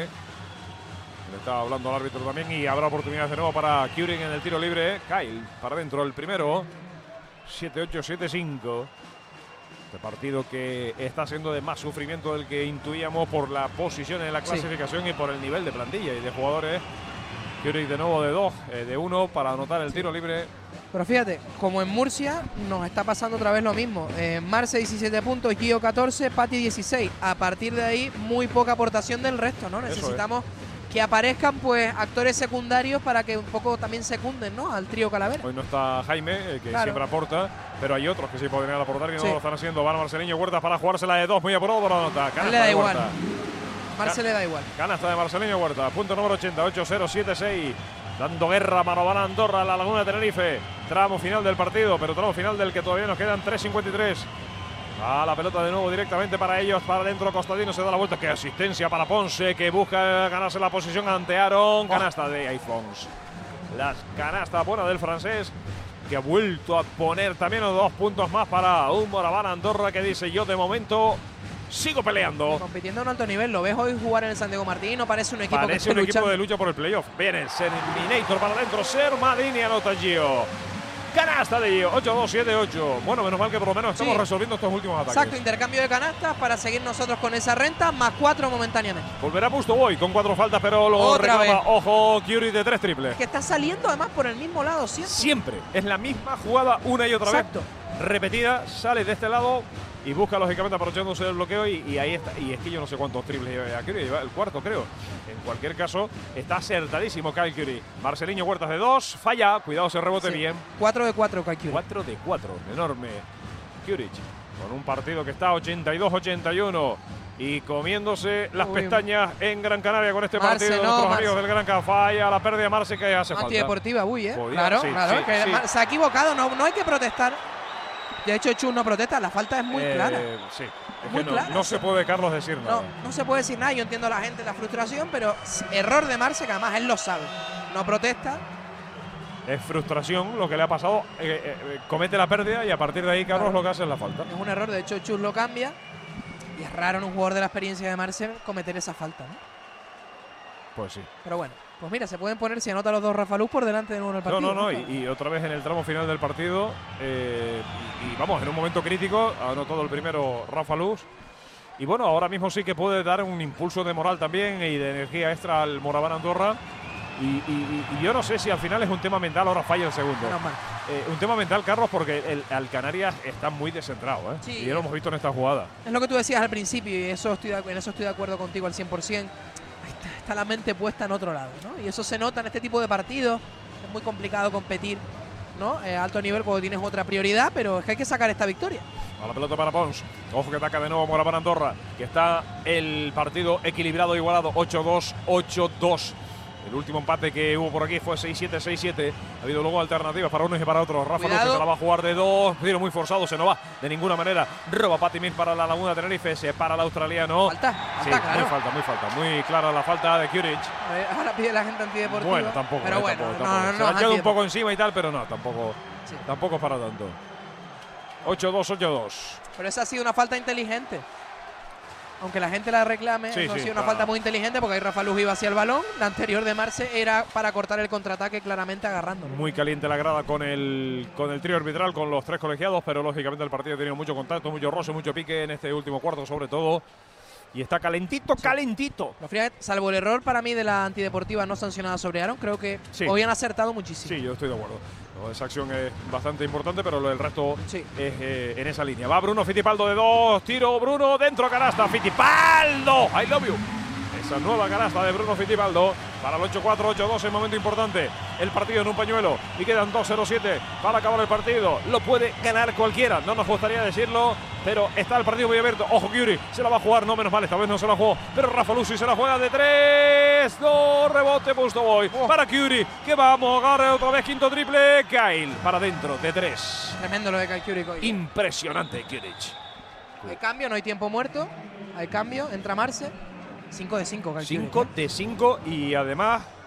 Le está hablando al árbitro también y habrá oportunidades de nuevo para Curing en el tiro libre. Kyle para adentro el primero. siete ocho, siete cinco. Este partido que está siendo de más sufrimiento del que intuíamos por la posición en la clasificación sí. y por el nivel de plantilla y de jugadores. Curing de nuevo de dos, eh, de uno para anotar el tiro libre. Pero fíjate, como en Murcia nos está pasando otra vez lo mismo. Eh, Marce diecisiete puntos, Gio catorce, Pati dieciséis. A partir de ahí, muy poca aportación del resto, ¿no? Necesitamos que aparezcan pues actores secundarios para que un poco también secunden, ¿no? Al trío Calavera. Hoy no está Jaime, eh, que claro. siempre aporta, pero hay otros que sí podrían aportar y no sí. lo están haciendo. Van Marceliño Huertas para jugársela de dos, muy apurado por la nota. Canasta le da igual. Marce le da igual. Canasta de Marceliño Huertas, punto número ochenta, ocho cero siete seis. Dando guerra a Manovana Andorra a la Laguna de Tenerife. Tramo final del partido, pero tramo final del que todavía nos quedan tres cincuenta y tres. A la pelota de nuevo directamente para ellos, para adentro. Costadino se da la vuelta. Qué asistencia para Ponce, que busca ganarse la posición ante Aaron. Canasta de iPhones. La canasta buena del francés, que ha vuelto a poner también dos puntos más para un Manovana Andorra, que dice: yo de momento sigo peleando. Compitiendo a un alto nivel. Lo ves hoy jugar en el Santiago Martín. No parece un equipo parece que un equipo de lucha por el playoff. Viene el Serminator para adentro. Sermadini anota Gio. Canasta de Gio. ocho dos siete ocho. Bueno, menos mal que por lo menos estamos sí. resolviendo estos últimos ataques. Exacto, intercambio de canastas para seguir nosotros con esa renta. Más cuatro momentáneamente. Volverá Pustoboy con cuatro faltas, pero lo Otra reclama. Vez. Ojo, Curie de tres triples. Es que está saliendo además por el mismo lado siempre. Siempre. Es la misma jugada una y otra Exacto. vez. Repetida. Sale de este lado y busca lógicamente aprovechándose del bloqueo y, y ahí está. Y es que yo no sé cuántos triples lleva Curie, lleva el cuarto creo. En cualquier caso, está acertadísimo Kyle Curie. Marceliño Huertas de dos, falla, cuidado se rebote sí. bien. cuatro de cuatro Kyle Curie. cuatro de cuatro, enorme Curie. Con un partido que está ochenta y dos ochenta y uno y comiéndose las Uy. pestañas en Gran Canaria con este Marce, partido. No, Nuestros Marce. amigos del Gran Canaria, falla la pérdida de Marce que hace falta. Antideportiva, uy, ¿eh? Podía, claro, sí, claro. Sí, que sí. Se ha equivocado, no, no hay que protestar. De hecho, Chus no protesta, la falta es muy eh, clara. Sí, es muy que no, clara. no se puede, Carlos, decir nada. No, no se puede decir nada. Yo entiendo a la gente la frustración, pero error de Marce, que además él lo sabe. No protesta. Es frustración lo que le ha pasado. Eh, eh, comete la pérdida y a partir de ahí, Carlos, claro. lo que hace es la falta. Es un error, de hecho, Chus lo cambia. Y es raro en un jugador de la experiencia de Marce cometer esa falta, ¿no? Pues sí. Pero bueno, pues mira, se pueden poner si anota los dos Rafa Luz por delante de nuevo en el partido. No, no, no, y, y otra vez en el tramo final del partido. Eh, y, y vamos, en un momento crítico, anotó el primero Rafa Luz. Y bueno, ahora mismo sí que puede dar un impulso de moral también y de energía extra al Manovana Andorra. Y, y, y yo no sé si al final es un tema mental, ahora falla el segundo. No, eh, un tema mental, Carlos, porque el, el Canarias está muy descentrado, ¿eh? Sí, y ya lo hemos visto en esta jugada. Es lo que tú decías al principio y eso estoy de, en eso estoy de acuerdo contigo al cien por ciento. Está, está la mente puesta en otro lado, ¿no? Y eso se nota en este tipo de partidos. Es muy complicado competir, ¿no? A alto nivel cuando tienes otra prioridad, pero es que hay que sacar esta victoria. A la pelota para Pons. Ojo que ataca de nuevo Manovana Andorra, que está el partido equilibrado, igualado, ocho dos, ocho dos. El último empate que hubo por aquí fue seis siete, seis siete. Ha habido luego alternativas para unos y para otros. Rafa Luz se la va a jugar de dos. Tiro muy forzado, se no va de ninguna manera. Roba Pati Mir para la Laguna de Tenerife. Se para el australiano. Falta, sí, falta, claro. Muy falta, muy falta. Muy clara la falta de Curie. Ahora pide la gente antideportiva. Bueno, tampoco. Pero eh, bueno, tampoco, no, tampoco. no, Se no, ha echado no, un poco encima y tal, pero no, tampoco, sí. tampoco es para tanto. ocho dos, ocho dos. Pero esa ha sido una falta inteligente. Aunque la gente la reclame, sí, eso sí, ha sido una claro. falta muy inteligente porque ahí Rafa Luz iba hacia el balón. La anterior de Marce era para cortar el contraataque claramente agarrándolo. Muy caliente la grada con el, con el trío arbitral, con los tres colegiados, pero lógicamente el partido ha tenido mucho contacto, mucho roce, mucho pique en este último cuarto sobre todo. Y está calentito, sí. calentito. Lo frío, salvo el error para mí de la antideportiva no sancionada sobre Aaron, creo que sí. hoy han acertado muchísimo. Sí, yo estoy de acuerdo. No, esa acción es bastante importante, pero lo del resto sí. es eh, en esa línea. Va Bruno Fittipaldo de dos, tiro Bruno, dentro canasta, Fittipaldo, I love you. Esa nueva canasta de Bruno Fittipaldo para el ocho cuatro, ocho dos, el momento importante. El partido en un pañuelo y quedan dos cero siete para acabar el partido. Lo puede ganar cualquiera, no nos gustaría decirlo, pero está el partido muy abierto. Ojo, Curie se la va a jugar, no menos mal, esta vez no se la jugó, pero Rafa Lucy se la juega de tres, dos, rebote, Pustoboy oh. para Curie, que vamos, agarre otra vez, quinto triple, Kyle para adentro de tres. Tremendo lo de Kyle Curie hoy. Impresionante, Curie. Hay cambio, no hay tiempo muerto, hay cambio, entra Marce. cinco de cinco, cinco de cinco y además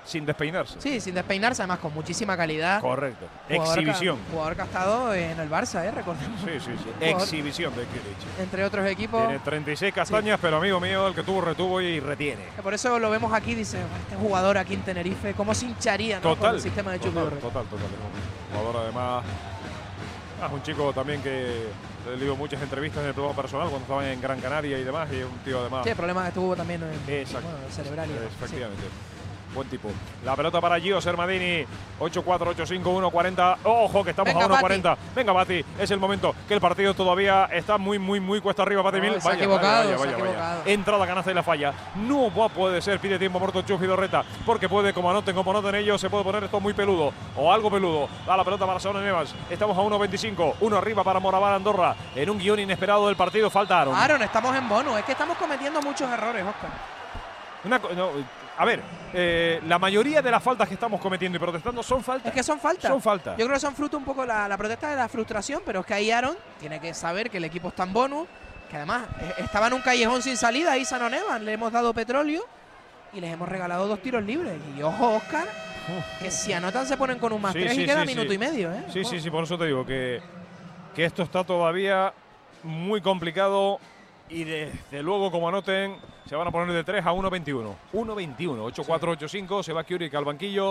sin despeinarse. Sí, sin despeinarse, además con muchísima calidad. Correcto. Jugador Exhibición. Que, jugador que ha estado en el Barça, ¿eh? Recordemos. Sí, sí, sí. Jugador, exhibición de Kiric. Entre otros equipos. Tiene treinta y seis castañas, sí. Pero amigo mío, el que tuvo, retuvo y retiene. Por eso lo vemos aquí, dice, este jugador aquí en Tenerife, ¿cómo se hincharía, ¿no? Total. Con el sistema de Chupi Total, Dorreta? total, total. Jugador además, es un chico también que le dio muchas entrevistas en el plano personal cuando estaban en Gran Canaria y demás, y es un tío además. Sí, el problema que tuvo también en Exacto. Bueno, cerebral. Efectivamente. Sí. Buen tipo. La pelota para Gio Sermadini. ocho cuatro, ocho cinco, uno cuarenta. Ojo, que estamos Venga, a uno cuarenta. Venga, Bati. Es el momento que el partido todavía está muy, muy, muy cuesta arriba. Bati Mil. No, se ha equivocado, vaya, se ha vaya, equivocado. vaya. Entrada, canasta y la falla. No puede ser. Pide tiempo muerto Chufi Dorreta. Porque puede, como anoten, como anoten ellos, se puede poner esto muy peludo. O algo peludo. Da la pelota para Saúl Nevas. Estamos a uno veinticinco. Uno arriba para Moraval Andorra. En un guión inesperado del partido. Falta Aaron. Aaron, estamos en bonus. Es que estamos cometiendo muchos errores, Óscar. Una, no, a ver, eh, la mayoría de las faltas que estamos cometiendo y protestando son faltas. Es que son faltas. Son faltas. Yo creo que son fruto un poco la, la protesta de la frustración, pero es que ahí Aaron tiene que saber que el equipo está en bonus, que además eh, estaba en un callejón sin salida, ahí Sano Nevan, le hemos dado petróleo y les hemos regalado dos tiros libres. Y ojo, Óscar, que si anotan se ponen con un más sí, tres sí, y queda sí, minuto sí. y medio. ¿eh? Sí, oh. sí, sí, por eso te digo que, que esto está todavía muy complicado. Y desde luego, como anoten, se van a poner de tres a uno veintiuno. uno veintiuno, ocho cuatro, ocho cinco. Se va Keurig al banquillo.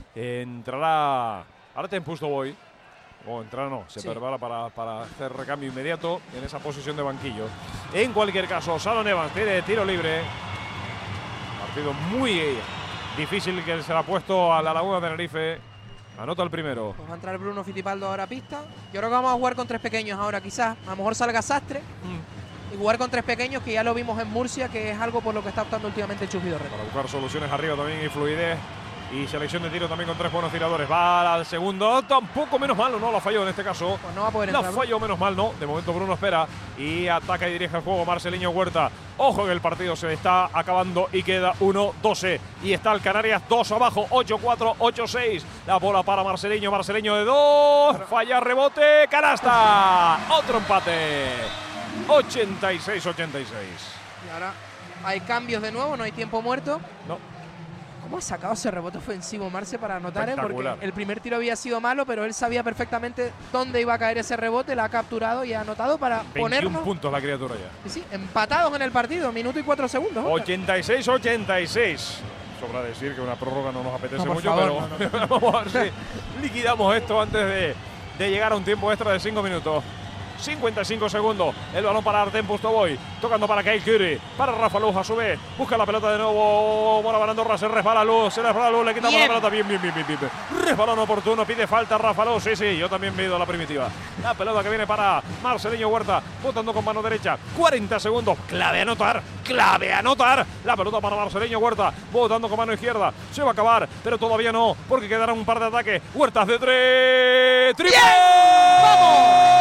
Entrará Artem Pustovoy. O entrará no, se sí. prepara para, para hacer recambio inmediato en esa posición de banquillo. En cualquier caso, Salon Evans tiene tiro libre. Partido muy difícil que se le ha puesto a la Laguna de Tenerife. Anota el primero. Pues va a entrar Bruno Fittipaldo ahora a pista. Yo creo que vamos a jugar con tres pequeños ahora, quizás. A lo mejor salga Sastre. Mm. Y jugar con tres pequeños, que ya lo vimos en Murcia, que es algo por lo que está optando últimamente el Chupi Dorreta. Para buscar soluciones arriba también y fluidez. Y selección de tiro también con tres buenos tiradores. Va al segundo. Tampoco menos mal, no lo falló en este caso. Pues no va a poder entrar. La falló menos mal, no. De momento Bruno espera. Y ataca y dirige el juego Marceliño Huerta. Ojo que el partido se está acabando y queda uno doce. Y está el Canarias dos abajo. ocho cuatro, ocho seis. La bola para Marceliño. Marceliño de dos. Falla, rebote. Canasta. Otro empate. ochenta y seis ochenta y seis. Y ahora hay cambios de nuevo, no hay tiempo muerto. No. ¿Cómo ha sacado ese rebote ofensivo Marce para anotar? Eh? Porque el primer tiro había sido malo, pero él sabía perfectamente dónde iba a caer ese rebote, la ha capturado y ha anotado para veintiún ponernos puntos la criatura ya. Sí, empatados en el partido, minuto y cuatro segundos. ochenta y seis ochenta y seis. Sobra decir que una prórroga no nos apetece no, mucho, favor, pero no, no. vamos a ver si liquidamos esto antes de, de llegar a un tiempo extra de cinco minutos. cincuenta y cinco segundos. El balón para Artem Pustovoy. Tocando para Kyle Curry. Para Rafa Luz a su vez. Busca la pelota de nuevo. Moraval Andorra. Se resbala Luz. Se resbala Luz. Le quitamos bien. la pelota. Bien, bien, bien, bien, bien. Resbalón oportuno. Pide falta Rafa Luz. Sí, sí. Yo también me he ido a la primitiva. La pelota que viene para Marceliño Huerta. Botando con mano derecha. cuarenta segundos. Clave a anotar. Clave a anotar. La pelota para Marceliño Huerta. Botando con mano izquierda. Se va a acabar. Pero todavía no. Porque quedarán un par de ataques. Huertas de tres. ¡Triple! ¡Vamos!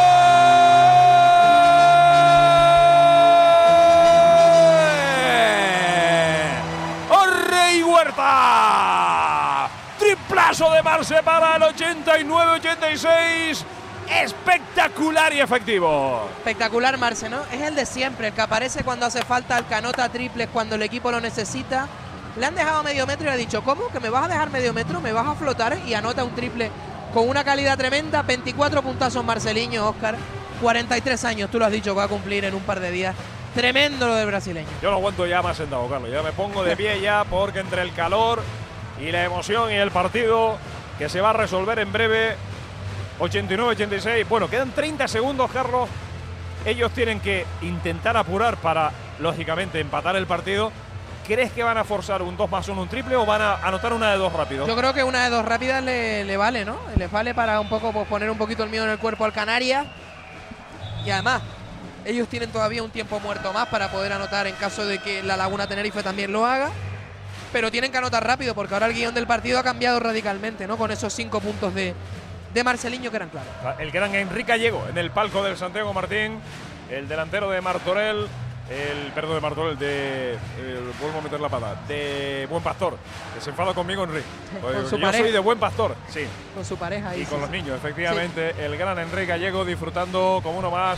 Huerta. Triplazo de Marce para el ochenta y nueve ochenta y seis. Espectacular y efectivo. Espectacular Marce, ¿no? Es el de siempre, el que aparece cuando hace falta, el que anota triples cuando el equipo lo necesita. Le han dejado medio metro y ha dicho, ¿cómo? ¿Que me vas a dejar medio metro? ¿Me vas a flotar? Y anota un triple con una calidad tremenda. veinticuatro puntazos Marceliño, Óscar. cuarenta y tres años, tú lo has dicho, va a cumplir en un par de días. Tremendo lo del brasileño. Yo no aguanto ya más sentado, Carlos. Ya me pongo de pie ya porque entre el calor y la emoción y el partido que se va a resolver en breve. ochenta y nueve ochenta y seis. Bueno, quedan treinta segundos, Carlos. Ellos tienen que intentar apurar para, lógicamente, empatar el partido. ¿Crees que van a forzar un dos más uno, un triple, o van a anotar una de dos rápido? Yo creo que una de dos rápidas le, le vale, ¿no? Les vale para un poco pues, poner un poquito el miedo en el cuerpo al Canarias. Y además, ellos tienen todavía un tiempo muerto más para poder anotar en caso de que la Laguna Tenerife también lo haga. Pero tienen que anotar rápido porque ahora el guión del partido ha cambiado radicalmente, ¿no? Con esos cinco puntos de, de Marceliño que eran claros. El gran Enrique Gallego en el palco del Santiago Martín. El delantero de Martorell. El perdón de Martorell, de. El, vuelvo a meter la pata. De Buen Pastor. Que se enfada conmigo, Enrique. Con su Yo pareja. soy de Buen Pastor, sí. Con su pareja. Y y con sí, los sí. niños, efectivamente. Sí. El gran Enrique Gallego disfrutando como uno más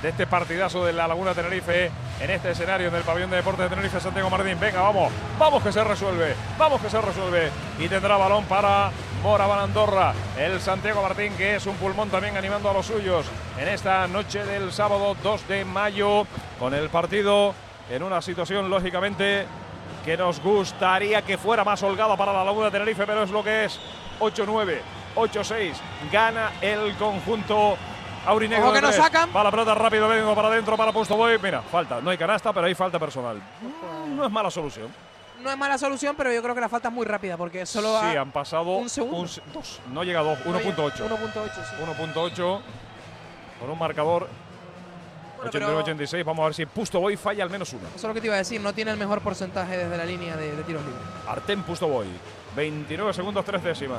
de este partidazo de la Laguna Tenerife en este escenario del pabellón de deportes de Tenerife, Santiago Martín. Venga, vamos, vamos que se resuelve, vamos que se resuelve. Y tendrá balón para Moraván Andorra, el Santiago Martín, que es un pulmón también animando a los suyos en esta noche del sábado dos de mayo, con el partido en una situación lógicamente que nos gustaría que fuera más holgada para la Laguna Tenerife, pero es lo que es. Ocho nueve, ocho seis, gana el conjunto aurinegro. Ojo que nos sacan. Va la pelota rápido, vengo para adentro para Pustoboy. Mira, falta, no hay canasta, pero hay falta personal. No es mala solución. No es mala solución, pero yo creo que la falta es muy rápida porque solo sí, ha han pasado un segundo. Un, dos, no llega a dos, uno punto ocho. uno punto ocho, sí. uno punto ocho con un marcador Bueno, ochenta y nueve ochenta y seis. Vamos a ver si Pustoboy falla al menos uno. Eso es lo que te iba a decir, no tiene el mejor porcentaje desde la línea de, de tiros libres. Artem Pustoboy, veintinueve segundos, tres décimas.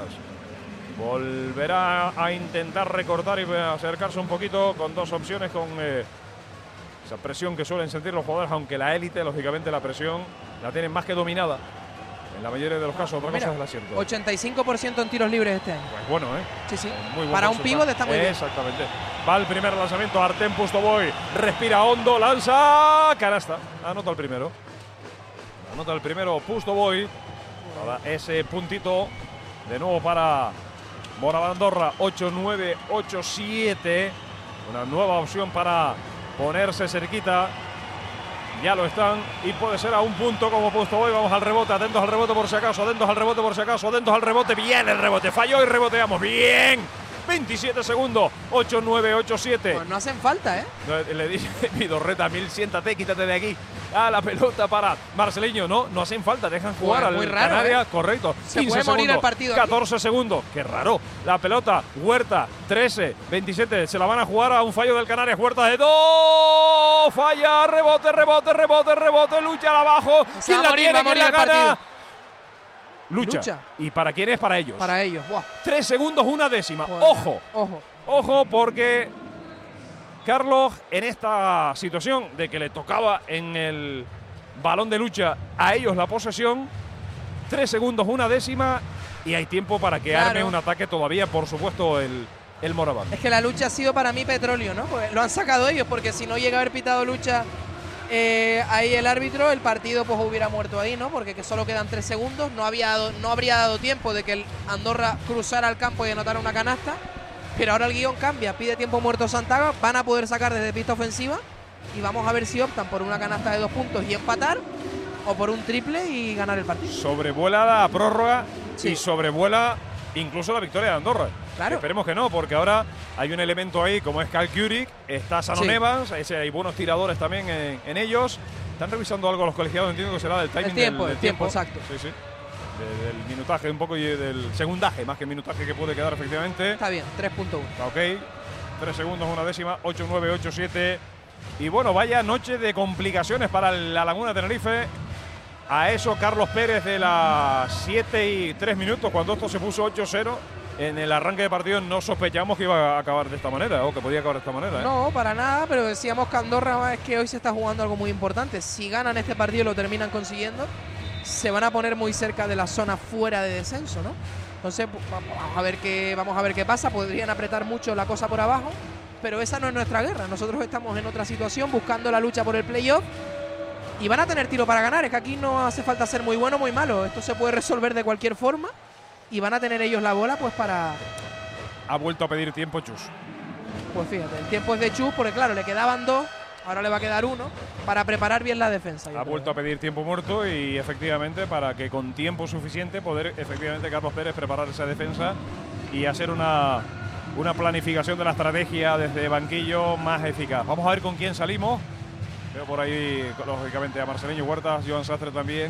Volverá a intentar recortar y acercarse un poquito con dos opciones, con eh, esa presión que suelen sentir los jugadores, aunque la élite, lógicamente, la presión la tienen más que dominada. En la mayoría de los casos, otra Mira, cosa es el acierto. ochenta y cinco por ciento en tiros libres este año. Pues bueno, ¿eh? Sí, sí. Muy buen Para un porcentaje. pívot está muy bien. Exactamente. Va el primer lanzamiento, Artem Pustoboy. Respira hondo, lanza. Canasta. Anota el primero. Anota el primero Pustoboy. Para ese puntito. De nuevo para Moraván Andorra. ocho nueve, ocho siete. Una nueva opción para ponerse cerquita. Ya lo están y puede ser a un punto como Pustoboy. Vamos al rebote, atentos al rebote por si acaso, atentos al rebote por si acaso, atentos al rebote. Bien el rebote, falló y reboteamos. Bien, veintisiete segundos, ocho nueve, ocho siete. Pues no hacen falta, ¿eh? Le, le dice Vidorreta, Mil, siéntate, quítate de aquí. A la pelota para Marceliño, no, no hacen falta, dejan jugar Pues al muy raro, Canarias, ¿eh? correcto. Se quince puede morir segundos, el partido aquí. catorce segundos, qué raro. La pelota, Huerta, trece, veintisiete, se la van a jugar a un fallo del Canarias. Huerta de dos, falla, rebote, rebote, rebote, rebote, lucha abajo. Se ¿Quién va a la morir, tiene? va a ¿Quién morir la el gana? partido. Lucha. Lucha. ¿Y para quién es? Para ellos. Para ellos. Buah. Tres segundos, una décima. Pues, Ojo. Ojo. Ojo, porque Carlos, en esta situación de que le tocaba en el balón de lucha a ellos la posesión, tres segundos, una décima, y hay tiempo para que Claro. arme un ataque todavía, por supuesto, el, el Moraván. Es que la lucha ha sido para mí petróleo, ¿no? Pues lo han sacado ellos, porque si no llega a haber pitado lucha eh, ahí el árbitro, el partido pues hubiera muerto ahí, ¿no? Porque que solo quedan tres segundos, no, había dado, no habría dado tiempo de que el Andorra cruzara el campo y anotara una canasta. Pero ahora el guión cambia, pide tiempo muerto Santaga, van a poder sacar desde pista ofensiva y vamos a ver si optan por una canasta de dos puntos y empatar o por un triple y ganar el partido. Sobrevuela la prórroga Sí. y sobrevuela incluso la victoria de Andorra. Claro. Esperemos que no, porque ahora hay un elemento ahí como es Cal Curic, está Sanon Sí. Evans, ese- hay buenos tiradores también en, en ellos. Están revisando algo los colegiados, entiendo que será del timing El tiempo, del, del el tiempo, exacto. Sí, sí. De- del minutaje un poco y del segundaje, más que minutaje que puede quedar efectivamente. Está bien, tres punto uno. Está ok. Tres segundos, una décima, ocho nueve, ocho siete. Y bueno, vaya noche de complicaciones para la Laguna Tenerife. A eso Carlos Pérez de las siete y tres minutos, cuando esto se puso ocho cero. En el arranque de partido no sospechamos que iba a acabar de esta manera, o que podía acabar de esta manera. ¿eh? No, para nada, pero decíamos que Andorra es que hoy se está jugando algo muy importante. Si ganan este partido y lo terminan consiguiendo, se van a poner muy cerca de la zona fuera de descenso, ¿no? Entonces, pues, vamos a ver qué, vamos a ver qué pasa. Podrían apretar mucho la cosa por abajo, pero esa no es nuestra guerra. Nosotros estamos en otra situación, buscando la lucha por el playoff. Y van a tener tiro para ganar. Es que aquí no hace falta ser muy bueno o muy malo. Esto se puede resolver de cualquier forma. Y van a tener ellos la bola, pues para... Ha vuelto a pedir tiempo Chus. Pues fíjate, el tiempo es de Chus, porque claro, le quedaban dos, ahora le va a quedar uno, para preparar bien la defensa. yo Ha creo. vuelto a pedir tiempo muerto y efectivamente para que con tiempo suficiente poder efectivamente Carlos Pérez preparar esa defensa y hacer una, una planificación de la estrategia desde banquillo más eficaz. Vamos a ver con quién salimos. Veo por ahí lógicamente a Marceliño Huertas, Joan Sastre también.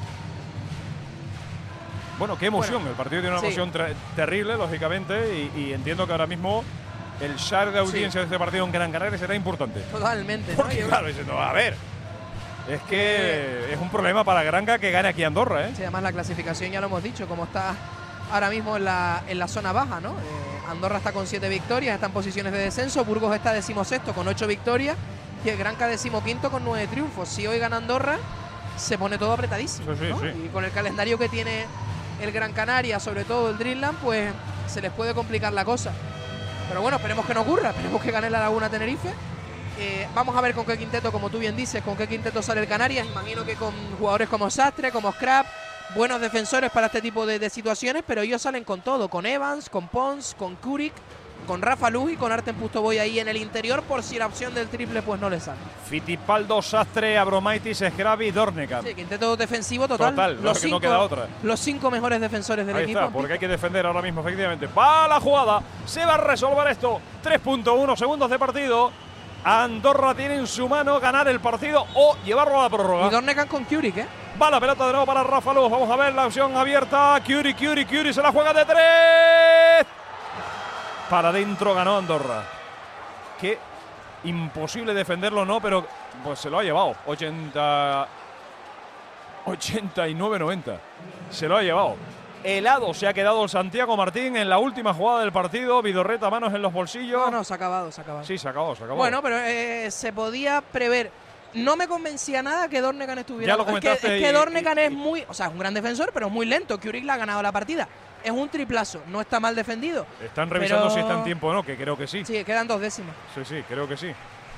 Bueno, qué emoción. Bueno, el partido tiene una sí. emoción ter- terrible, lógicamente, y, y entiendo que ahora mismo el share de audiencia Sí. de este partido en Gran Canaria será importante. Totalmente, ¿no? Porque Yo- claro, diciendo, a ver, es que es un problema para Granca que gane aquí Andorra, ¿eh? Sí, además la clasificación ya lo hemos dicho, como está ahora mismo en la, en la zona baja, ¿no? Eh, Andorra está con siete victorias, está en posiciones de descenso, Burgos está decimosexto con ocho victorias y el Granca decimoquinto con nueve triunfos. Si hoy gana Andorra, se pone todo apretadísimo, Sí, sí, ¿no? sí. Y con el calendario que tiene el Gran Canaria, sobre todo el Dreamland, pues se les puede complicar la cosa. Pero bueno, esperemos que no ocurra, esperemos que gane la Laguna Tenerife Eh, vamos a ver con qué quinteto, como tú bien dices, con qué quinteto sale el Canarias. Imagino que con jugadores como Sastre, como Scrap, buenos defensores para este tipo de, de situaciones, pero ellos salen con todo, con Evans, con Pons, con Kurik, con Rafa Luz y con Artem Pustovoy ahí en el interior, por si la opción del triple pues no le sale. Fittipaldo, Sastre, Abromaitis, Scrap y Dornekan. Sí, quinteto defensivo total. Total, los, no, cinco, no queda otra. los cinco mejores defensores del Ahí equipo. está, porque hay que defender ahora mismo, efectivamente. Va la jugada, se va a resolver esto. tres punto uno segundos de partido. Andorra tiene en su mano ganar el partido o llevarlo a la prórroga. Y Dornekan con Kurik, ¿eh? Va la pelota de nuevo para Rafa Luz. Vamos a ver la opción abierta. Curie, Curie, Curie se la juega de tres. Para adentro ganó Andorra. Qué imposible defenderlo, no, pero pues se lo ha llevado. ochenta, ochenta y nueve noventa. Se lo ha llevado. Helado se ha quedado Santiago Martín en la última jugada del partido. Vidorreta, manos en los bolsillos. No, no, se ha acabado, se ha acabado. Sí, se acabó, se acabó. Bueno, pero eh, se podía prever. No me convencía nada que Dornekan estuviera. Ya lo es que, comentaste es que y- Dornekan y- es muy. O sea, es un gran defensor, pero es muy lento. Kurik le ha ganado la partida. Es un triplazo, no está mal defendido. Están revisando pero- si está en tiempo o no, que creo que sí. Sí, quedan dos décimas. Sí, sí, creo que sí.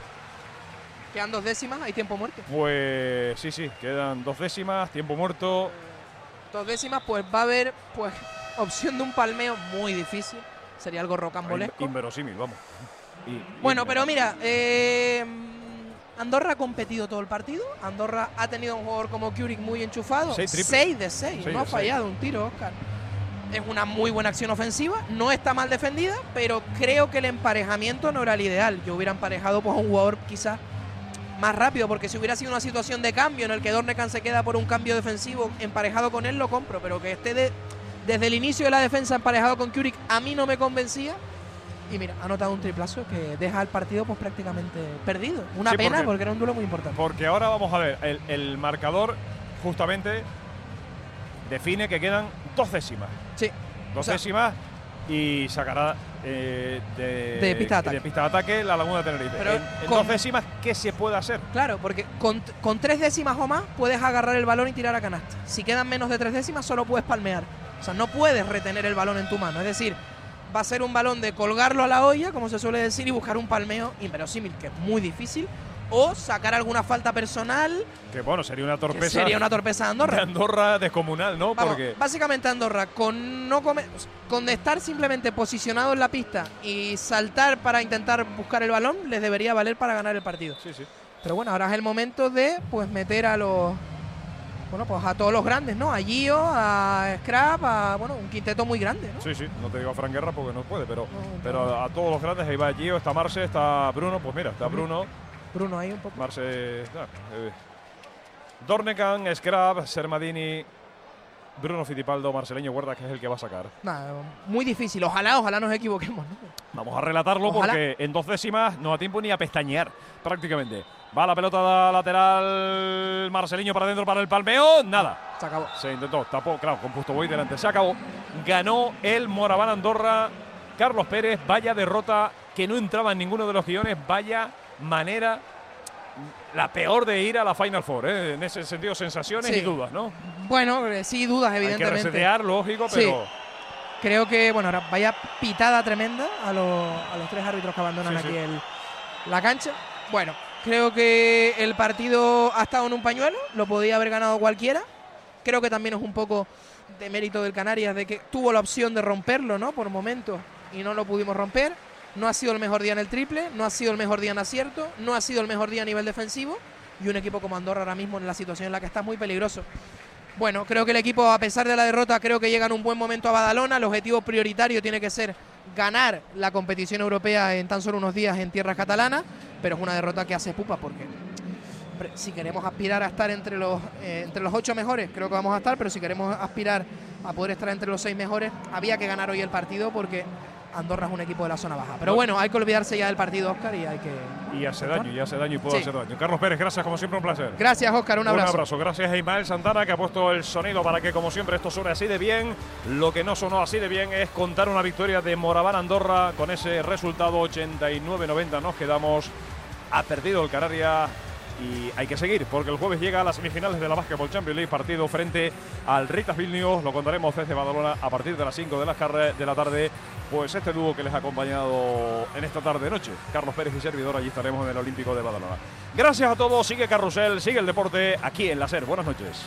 Quedan dos décimas, hay tiempo muerto. Pues sí, sí, quedan dos décimas, tiempo muerto. Dos décimas, pues va a haber pues opción de un palmeo muy difícil. Sería algo In- rocambolesco. Inverosímil, vamos. Y- Bueno, y- pero mira, eh, Andorra ha competido todo el partido. Andorra ha tenido un jugador como Kurik muy enchufado. Seis triples. seis de seis, Seis no ha de fallado un tiro, Oscar. Es una muy buena acción ofensiva, no está mal defendida, pero creo que el emparejamiento no era el ideal. Yo hubiera emparejado pues, a un jugador quizás más rápido, porque si hubiera sido una situación de cambio en el que Dornekan se queda por un cambio defensivo emparejado con él, lo compro, pero que esté de- desde el inicio de la defensa emparejado con Kurik a mí no me convencía. Y mira, ha anotado un triplazo que deja el partido pues prácticamente perdido. Una Sí, pena porque- porque era un duelo muy importante. Porque ahora vamos a ver, el, el marcador justamente define que quedan dos décimas. Sí. Dos O sea, décimas y sacará eh, de, De pista de ataque. pista de ataque la Laguna de Tenerife. Pero en en con- dos décimas, ¿qué se puede hacer? Claro, porque con, con tres décimas o más puedes agarrar el balón y tirar a canasta. Si quedan menos de tres décimas, solo puedes palmear. O sea, no puedes retener el balón en tu mano. Es decir, va a ser un balón de colgarlo a la olla, como se suele decir, y buscar un palmeo inverosímil, que es muy difícil, o sacar alguna falta personal, Que bueno, sería una que torpeza sería una torpeza de de Andorra. Andorra descomunal, ¿no? Vamos, Porque básicamente Andorra, con no come- con estar simplemente posicionado en la pista y saltar para intentar buscar el balón, les debería valer para ganar el partido. sí, sí. Pero bueno, ahora es el momento de pues meter a los bueno, pues a todos los grandes, ¿no? A Gio, a Scrap, a bueno, un quinteto muy grande, ¿no? Sí, sí, no te digo a Fran Guerra porque no puede, pero, No, pero a todos los grandes, ahí va Gio, está Marce, está Bruno, pues mira, está Ujú. Bruno, Bruno ahí un poco. Marce, ah, eh, Dornekan, Scrap, Sermadini, Bruno Fittipaldo, Marceleño Huerta, que es el que va a sacar. Nada, muy difícil. Ojalá, ojalá nos equivoquemos, ¿no? Vamos a relatarlo Ojalá. porque en dos décimas no da tiempo ni a pestañear prácticamente. Va la pelota lateral, Marceliño para adentro para el palmeo, nada. Se acabó. Se intentó, tapó, claro, con Pustovoy delante. Se acabó. Ganó el Moraván Andorra. Carlos Pérez, vaya derrota que no entraba en ninguno de los guiones. Vaya manera, la peor de ir a la Final Four. ¿eh? En ese sentido, sensaciones Sí. y dudas, ¿no? Bueno, eh, sí, dudas, Hay que evidentemente. resetear, lógico, Sí. pero Creo que, bueno, ahora vaya pitada tremenda a los, a los tres árbitros que abandonan Sí, aquí sí. el- la cancha. Bueno, creo que el partido ha estado en un pañuelo, lo podía haber ganado cualquiera. Creo que también es un poco de mérito del Canarias de que tuvo la opción de romperlo, ¿no? Por momentos y no lo pudimos romper. No ha sido el mejor día en el triple, no ha sido el mejor día en acierto, no ha sido el mejor día a nivel defensivo y un equipo como Andorra ahora mismo en la situación en la que está es muy peligroso. Bueno, creo que el equipo, a pesar de la derrota, creo que llega en un buen momento a Badalona. El objetivo prioritario tiene que ser ganar la competición europea en tan solo unos días en tierras catalanas, pero es una derrota que hace pupa porque hombre, si queremos aspirar a estar entre los, eh, entre los ocho mejores, creo que vamos a estar, pero si queremos aspirar a poder estar entre los seis mejores, había que ganar hoy el partido porque Andorra es un equipo de la zona baja. Pero bueno, hay que olvidarse ya del partido, Óscar, y hay que... y hace daño, y hace daño y puede Sí. hacer daño. Carlos Pérez, gracias, como siempre, un placer. Gracias, Óscar, un abrazo. Un abrazo. Gracias a Ismael Santana, que ha puesto el sonido para que, como siempre, esto suene así de bien. Lo que no sonó así de bien es contar una victoria de Moraván Andorra con ese resultado ochenta y nueve noventa. Nos quedamos. Ha perdido el Canarias y hay que seguir, porque el jueves llega a las semifinales de la Basketball Champions League, partido frente al Ritas Vilnius. Lo contaremos desde Badalona a partir de las cinco de la, de la tarde. Pues este dúo que les ha acompañado en esta tarde-noche, Carlos Pérez y servidor, allí estaremos en el Olímpico de Badalona. Gracias a todos, sigue Carrusel, sigue el deporte aquí en la SER. Buenas noches.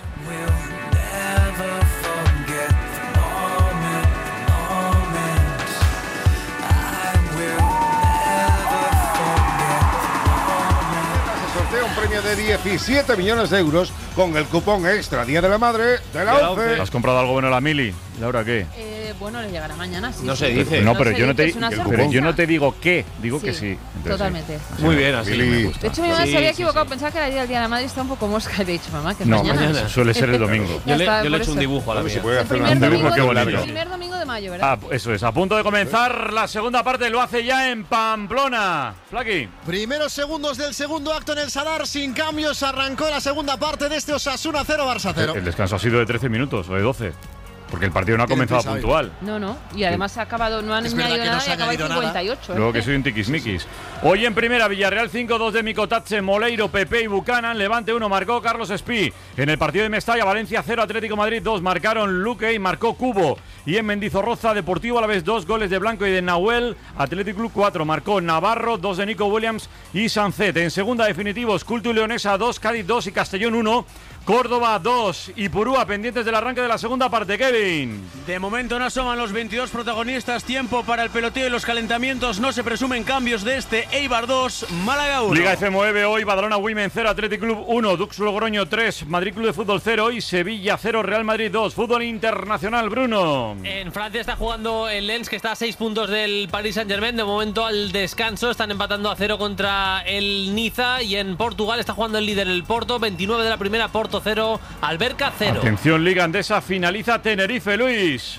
Un premio de diecisiete millones de euros con el cupón extra Día de la Madre de la ONCE. ¿Has comprado algo bueno a la Mili? ¿Laura qué? Eh, bueno, le llegará mañana, sí. No sí. se dice. No, No pero, se yo no, te, dice, es una pero sorpresa. yo no te digo qué, digo Sí, que sí. Entonces, totalmente. sí. Muy bien, así Mili. me gusta. De hecho, mi mamá Sí, se había sí, equivocado, sí. pensaba que era el día del Día de la Madre, está un poco mosca. Le he dicho, mamá, que es No, mañana. mañana. suele ser el domingo. Ya Yo le, está, yo le por he hecho un eso. dibujo a la A ver si mía. puede El hacer primer, una dibujo, domingo, qué el bonito. primer domingo de mayo, ¿verdad? Ah, eso es, a punto de comenzar la segunda parte, lo hace ya en Pamplona. Flaki. Primeros segundos del segundo acto en el Sadar, sin cambios, arrancó la segunda parte de este Osasuna cero, Barça cero. El, el descanso ha sido de trece minutos o de doce. Porque el partido no ha Tienen comenzado prisa hoy. puntual. No, no. Y además se ha acabado, no han Es verdad añadido que no nada se y ha acaba el añadido nada. cincuenta y ocho. Luego ¿eh? que soy un tiquismiquis. Hoy en primera, Villarreal cinco, dos de Micotache, Moleiro, Pepe y Buchanan. Levante uno, marcó Carlos Espí. En el partido de Mestalla, Valencia cero, Atlético Madrid dos, marcaron Luque y marcó Cubo. Y en Mendizorroza, Deportivo Alavés dos, goles de Blanco y de Nahuel. Atlético Club cuatro, marcó Navarro, dos de Nico Williams y Sancet. En segunda, definitivos, Culto y Leonesa dos, Cádiz dos y Castellón uno. Córdoba dos y Purúa pendientes del arranque de la segunda parte, Kevin. De momento no asoman los veintidós protagonistas. Tiempo para el peloteo y los calentamientos. No se presumen cambios de este. Eibar dos, Málaga uno. Liga F nueve hoy, Badalona Women cero, Athletic Club uno, Dux Logroño tres, Madrid Club de Fútbol cero y Sevilla cero, Real Madrid dos. Fútbol internacional, Bruno. En Francia está jugando el Lens, que está a seis puntos del Paris Saint-Germain. De momento al descanso están empatando a cero contra el Niza. Y en Portugal está jugando el líder, el Porto, veintinueve de la primera, Porto cero, Alberca cero. Atención, Liga Andesa, finaliza Tenerife, Luis.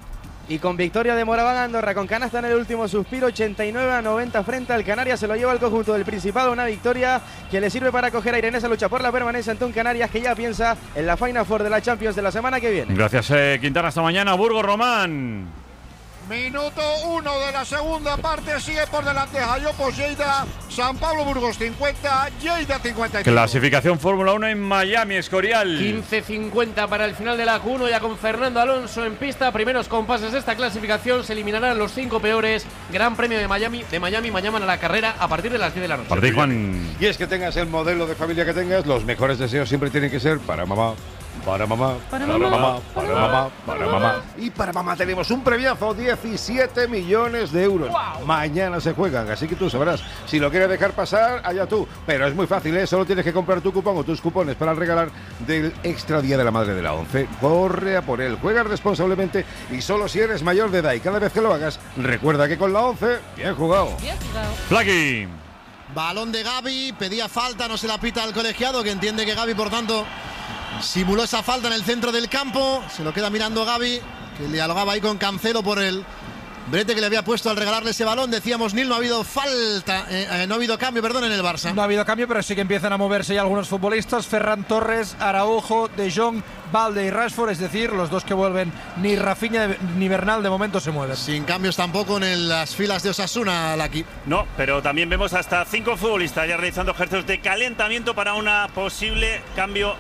Y con victoria de Moraván Andorra con canasta en el último suspiro, ochenta y nueve a noventa frente al Canarias, se lo lleva el conjunto del Principado, una victoria que le sirve para coger aire en esa lucha por la permanencia ante un Canarias que ya piensa en la Final Four de la Champions de la semana que viene. Gracias, eh, Quintana, hasta mañana. Burgos Román. Minuto uno de la segunda parte, sigue por delante Jayopos Lleida, San Pablo Burgos cincuenta, Lleida cincuenta y cinco. Clasificación Fórmula uno en Miami, Escorial. quince cincuenta para el final de la Q uno, ya con Fernando Alonso en pista. Primeros compases de esta clasificación, se eliminarán los cinco peores. Gran Premio de Miami, de Miami, mañana a la carrera a partir de las diez de la noche. Para ti, Juan. Y es que tengas el modelo de familia que tengas, los mejores deseos siempre tienen que ser para mamá. Para mamá, Para para mamá, mamá, para mamá, para mamá. Y para mamá tenemos un premiazo, diecisiete millones de euros. Wow. Mañana se juegan, así que tú sabrás. Si lo quieres dejar pasar, allá tú. Pero es muy fácil, ¿eh? Solo tienes que comprar tu cupón o tus cupones para regalar del Extra Día de la Madre de la ONCE. Corre a por él, juega responsablemente y solo si eres mayor de edad. Y cada vez que lo hagas, recuerda que con la ONCE, bien jugado. Bien jugado. Flaki. Balón de Gavi, pedía falta, no se la pita al colegiado, que entiende que Gavi, por tanto, simuló esa falta en el centro del campo. Se lo queda mirando Gavi, que dialogaba ahí con Cancelo por el brete que le había puesto al regalarle ese balón. Decíamos, Nil, no ha habido falta, eh, eh, no ha habido cambio, perdón, en el Barça. No ha habido cambio, pero sí que empiezan a moverse ya algunos futbolistas. Ferran Torres, Araujo, De Jong, Balde y Rashford, es decir, los dos que vuelven, ni Rafinha ni Bernal de momento se mueven. Sin cambios tampoco en el, las filas de Osasuna, Laki. No, pero también vemos hasta cinco futbolistas ya realizando ejercicios de calentamiento para una posible cambio.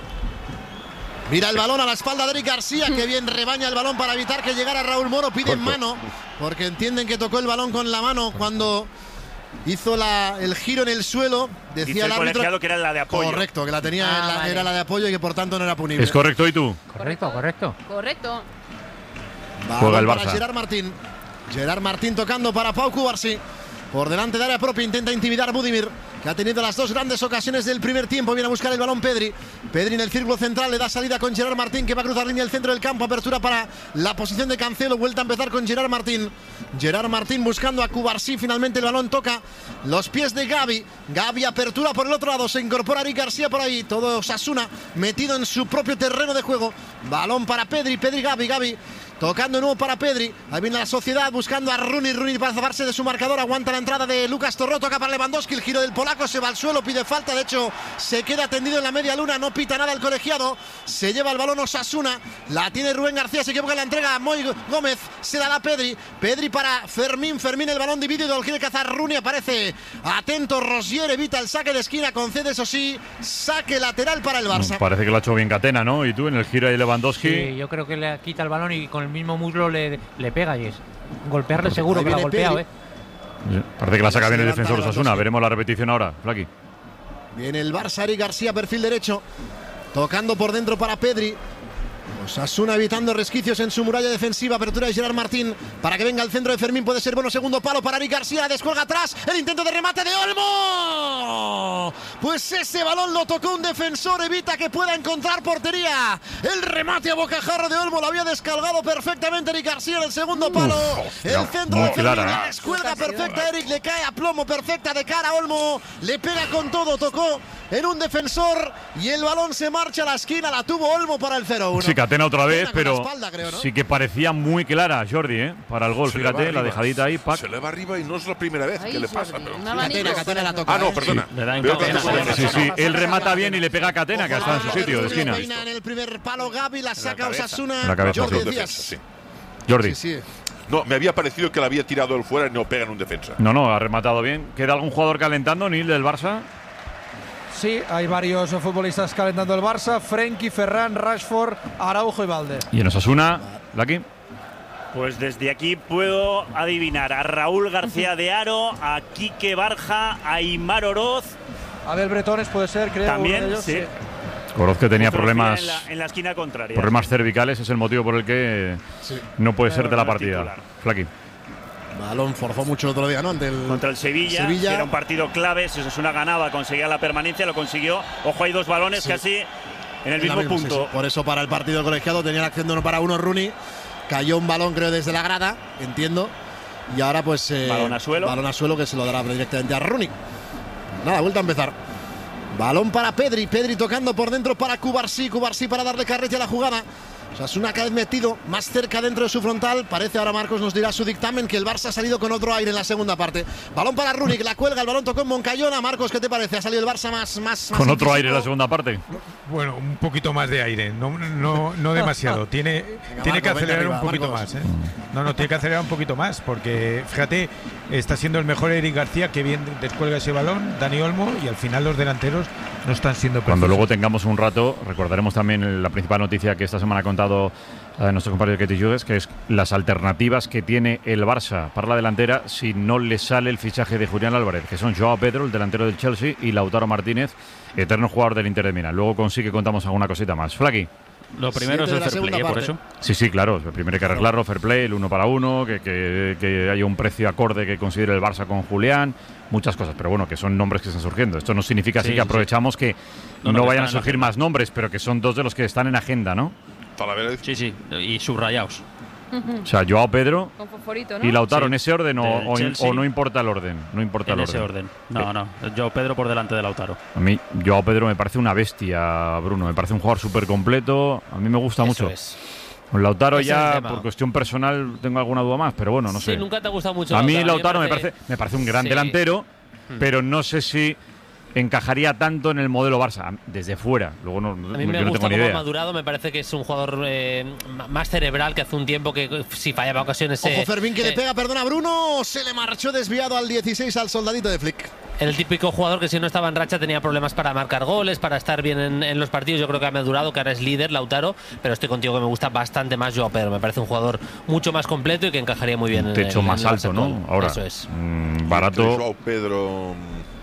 Mira el balón a la espalda de Eric García, que bien rebaña el balón para evitar que llegara Raúl Moro. Piden mano, porque entienden que tocó el balón con la mano cuando hizo la, el giro en el suelo. Decía Dice el el árbitro colegiado que era la de apoyo. Correcto, que la tenía, Ah, en la, vale. era la de apoyo y que por tanto no era punible. Es correcto, ¿y tú? Correcto, correcto. Correcto. Balón Juega el para Barça. Gerard Martín. Gerard Martín tocando para Pau Cubarsí. Por delante de área propia intenta intimidar a Budimir, que ha tenido las dos grandes ocasiones del primer tiempo. Viene a buscar el balón Pedri. Pedri en el círculo central, le da salida con Gerard Martín, que va a cruzar línea del centro del campo. Apertura para la posición de Cancelo. Vuelta a empezar con Gerard Martín. Gerard Martín buscando a Cubarsí. Finalmente el balón toca los pies de Gavi. Gavi, apertura por el otro lado. Se incorpora Eric García por ahí. Todo Osasuna metido en su propio terreno de juego. Balón para Pedri. Pedri, Gavi, Gavi. Tocando de nuevo para Pedri. Ahí viene la Sociedad buscando a Rooney. Rooney para zafarse de su marcador. Aguanta la entrada de Lucas Torró. Toca para Lewandowski. El giro del polaco se va al suelo. Pide falta. De hecho, se queda tendido en la media luna. No pita nada el colegiado. Se lleva el balón Osasuna. La tiene Rubén García. Se equivoca en la entrega. Moy Gómez se la da a Pedri. Pedri para Fermín. Fermín el balón dividido. Lo quiere cazar Rooney. Aparece atento Rosier. Evita el saque de esquina. Concede, eso sí, saque lateral para el Barça. Parece que lo ha hecho bien Catena, ¿no? Y tú en el giro ahí Lewandowski. Sí, yo creo que le quita el balón y con el mismo muslo le, le pega y es golpearle seguro ahí que la ha golpeado, ¿eh? Parece que la saca bien el defensor Osasuna. Veremos la repetición ahora, Flaqui. Viene el Barça, Eric García, perfil derecho. Tocando por dentro para Pedri. Osasuna evitando resquicios en su muralla defensiva. Apertura de Gerard Martín para que venga al centro de Fermín. Puede ser bueno. Segundo palo para Eric García. Descuelga atrás. El intento de remate de Olmo. Pues ese balón lo tocó un defensor. Evita que pueda encontrar portería. El remate a bocajarro de Olmo. Lo había descargado perfectamente Eric García en el segundo palo. Uf, el centro de Fermín. La descuelga perfecta. Eric le cae a plomo. Perfecta de cara a Olmo. Le pega con todo. Tocó en un defensor y el balón se marcha a la esquina. La tuvo Olmo para el cero uno. Sí, Catena otra vez, pero espalda, creo, ¿no? sí que parecía muy clara Jordi, ¿eh? Para el gol. Se fíjate, la dejadita ahí. Pac. Se le va arriba y no es la primera vez Ay, que le Jordi, pasa. Pero... Catena, Catena la toca. Ah, no, perdona. Sí, le da en Catena. Sí, sí, él remata bien y le pega a Catena, que está en su sitio de esquina. En el primer palo Gavi, la saca Osasuna. La cabeza, Jordi sí. Díaz. Sí. Jordi. Sí, sí. No, me había parecido que le había tirado el fuera y no pega en un defensa. No, no, ha rematado bien. ¿Queda algún jugador calentando, Nil, del Barça? Sí, hay varios futbolistas calentando el Barça. Frenkie, Ferran, Rashford, Araujo y Valde. ¿Y en Osasuna, Laki? Pues desde aquí puedo adivinar a Raúl García de Haro, a Quique Barja, a Aimar Oroz. Abel Bretones puede ser, creo. También, ellos, sí. Oroz, que tenía problemas, en la, en la esquina contraria. problemas cervicales, es el motivo por el que sí. no puede Pero ser de la no es partida. titular. Flaqui. Balón forzó mucho el otro día, ¿no? Ante el Contra el Sevilla, Sevilla. que era un partido clave. Si Osasuna ganaba, conseguía la permanencia, lo consiguió. Ojo, hay dos balones sí. casi en el mismo misma, punto. Sí, sí. Por eso para el partido colegiado tenía la acción de uno para uno Rooney. Cayó un balón, creo, desde la grada, entiendo. Y ahora, pues. Eh, balón a suelo. Balón a suelo que se lo dará directamente a Rooney. Nada, vuelta a empezar. Balón para Pedri. Pedri tocando por dentro para Cubarsí. Cubarsí para darle carrete a la jugada. Osasuna cada vez metido más cerca dentro de su frontal. Parece ahora Marcos nos dirá su dictamen que el Barça ha salido con otro aire en la segunda parte. Balón para Rooney, que la cuelga, el balón tocó en Moncayona. Marcos, ¿qué te parece? ¿Ha salido el Barça más más, más con otro físico? aire en la segunda parte? Bueno, un poquito más de aire, no, no, no demasiado. Tiene, Venga, tiene Marcos, que acelerar arriba, un poquito Marcos. más. ¿eh? No, no, tiene que acelerar un poquito más, porque fíjate, está siendo el mejor Eric García, que bien descuelga ese balón, Dani Olmo, y al final los delanteros no están siendo precisos. Cuando luego tengamos un rato, recordaremos también la principal noticia que esta semana ha contado eh, nuestro compañero Ketty Jugues, que es las alternativas que tiene el Barça para la delantera si no le sale el fichaje de Julián Álvarez, que son Joao Pedro, el delantero del Chelsea, y Lautaro Martínez, eterno jugador del Inter de Milán. Luego consigue que contamos alguna cosita más. Flaqui. Lo primero Siete es el de la fair play, ¿eh? Por segunda eso. Sí, sí, claro. Primero hay que arreglarlo, fair play, el uno para uno, que, que, que haya un precio acorde que considere el Barça con Julián, muchas cosas. Pero bueno, que son nombres que están surgiendo. Esto no significa así Sí, que sí, aprovechamos que No, no, no, que vayan a están en surgir agenda. más nombres, pero que son dos de los que están en agenda, ¿no? Sí, sí, y subrayados. O sea, Joao Pedro Con fosforito, ¿no? y Lautaro Sí. en ese orden o, Del o, Chelsea. o no importa el orden. No importa En el ese orden. orden. No, no. Yo Pedro por delante de Lautaro. A mí, Joao Pedro me parece una bestia, Bruno. Me parece un jugador súper completo. A mí me gusta Eso mucho. es. Con Lautaro Ese es el ya, tema. por cuestión personal, tengo alguna duda más, pero bueno, no Sí, sé. nunca te ha gustado mucho A mí Lautaro. Lautaro me parece, me parece un gran Sí. delantero, Hmm. pero no sé si encajaría tanto en el modelo Barça desde fuera. Luego no, A mí yo me no gusta tengo ni cómo ha idea. madurado, me parece que es un jugador eh, m- más cerebral, que hace un tiempo que eh, si fallaba ocasiones… Ojo eh, Fermín que eh, le pega, perdona Bruno, se le marchó desviado al dieciséis al soldadito de Flick. El típico jugador que si no estaba en racha tenía problemas para marcar goles, para estar bien en, en los partidos. Yo creo que ha madurado, que ahora es líder, Lautaro, pero estoy contigo que me gusta bastante más Joao Pedro. Me parece un jugador mucho más completo y que encajaría muy bien Un en techo el- más en el alto, Barça ¿no? actual. Ahora, Eso es. mm, Entre barato. Joao Pedro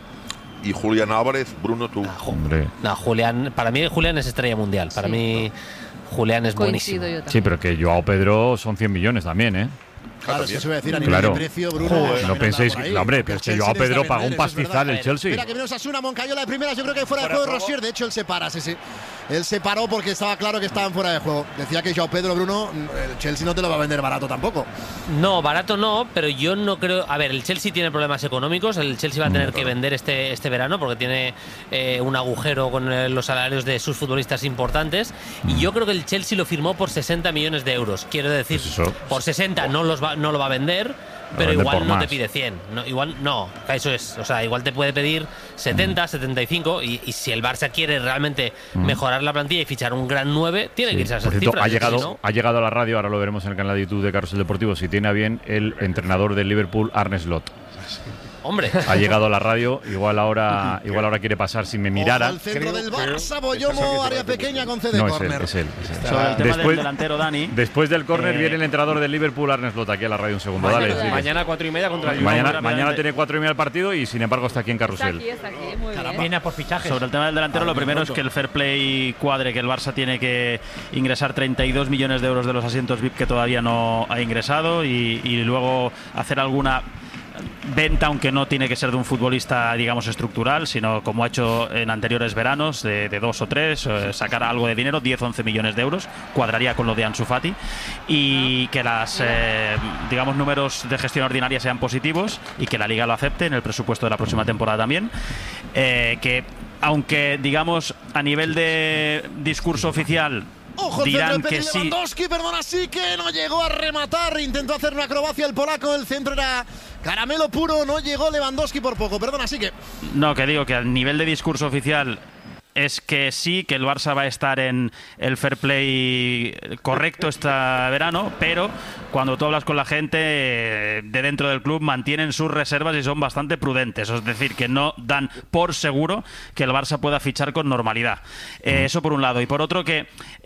y Julián Álvarez, Bruno, tú. Hombre. No, Julián, para mí Julián es estrella mundial. Para Sí. mí Julián es Coincido buenísimo. yo también. Sí, pero que Joao Pedro son cien millones también, ¿eh? Claro, si eso iba a decir a nivel Claro. de precio, Bruno. Joder, también no anda penséis por que, ahí, no, hombre, porque pero es que el Joao Chelsea Pedro necesita pagó un vender, eso es pastizal verdad. el Chelsea. Mira que viene Osasuna, Moncayola de primeras, yo creo que fuera de juego de Rosier, de hecho él se para, sí, sí. Él se paró porque estaba claro que estaban fuera de juego. Decía que Joao Pedro, Bruno, el Chelsea no te lo va a vender barato tampoco. No, barato no, pero yo no creo. A ver, el Chelsea tiene problemas económicos. El Chelsea va a tener que vender este, este verano porque tiene eh, un agujero con eh, los salarios de sus futbolistas importantes. Y yo creo que el Chelsea lo firmó por sesenta millones de euros. Quiero decir, pues por sesenta no, los va, no lo va a vender. Pero igual no te pide cien, no, igual no, eso es, o sea, igual te puede pedir setenta, setenta y cinco y, y si el Barça quiere realmente mm. mejorar la plantilla y fichar un gran nueve, tiene sí. que irse a esas cifras. cifras. Ha llegado, ¿sí, no? ha llegado a la radio, ahora lo veremos en el canal de YouTube de Carrusel Deportivo, si tiene a bien el entrenador del Liverpool, Arne Slot. Hombre. Ha llegado a la radio, igual ahora igual ahora quiere pasar si me mirara. Al centro del Barça, Boyomo, área pequeña con C de no, córner. Es él, es él, es él. Sobre el tema después, del delantero, Dani. Después del córner eh, viene el entrenador del Liverpool, Arne Slot, aquí a la radio un segundo. Mañana, Dale, mañana cuatro y media contra el Mañana, mañana tiene cuatro y media el partido y sin embargo está aquí en Carrusel. Está aquí, está aquí, muy bien. Viene por fichajes. Sobre el tema del delantero, lo primero es que el fair play cuadre, que el Barça tiene que ingresar treinta y dos millones de euros de los asientos V I P que todavía no ha ingresado y, y luego hacer alguna venta, aunque no tiene que ser de un futbolista, digamos, estructural, sino como ha hecho en anteriores veranos, de, de dos o tres, eh, sacar algo de dinero, diez, once millones de euros, cuadraría con lo de Ansu Fati, y que las, eh, digamos, números de gestión ordinaria sean positivos y que la Liga lo acepte en el presupuesto de la próxima temporada también, eh, que aunque, digamos, a nivel de discurso oficial Ojo, el dirán centro de que sí. Lewandowski, perdona, sí que no llegó a rematar, intentó hacer una acrobacia el polaco, el centro era caramelo puro, no llegó Lewandowski por poco, perdona, sí que... No, que digo que a nivel de discurso oficial es que sí, que el Barça va a estar en el fair play correcto este verano, pero cuando tú hablas con la gente de dentro del club mantienen sus reservas y son bastante prudentes, es decir, que no dan por seguro que el Barça pueda fichar con normalidad. Eh, eso por un lado, y por otro que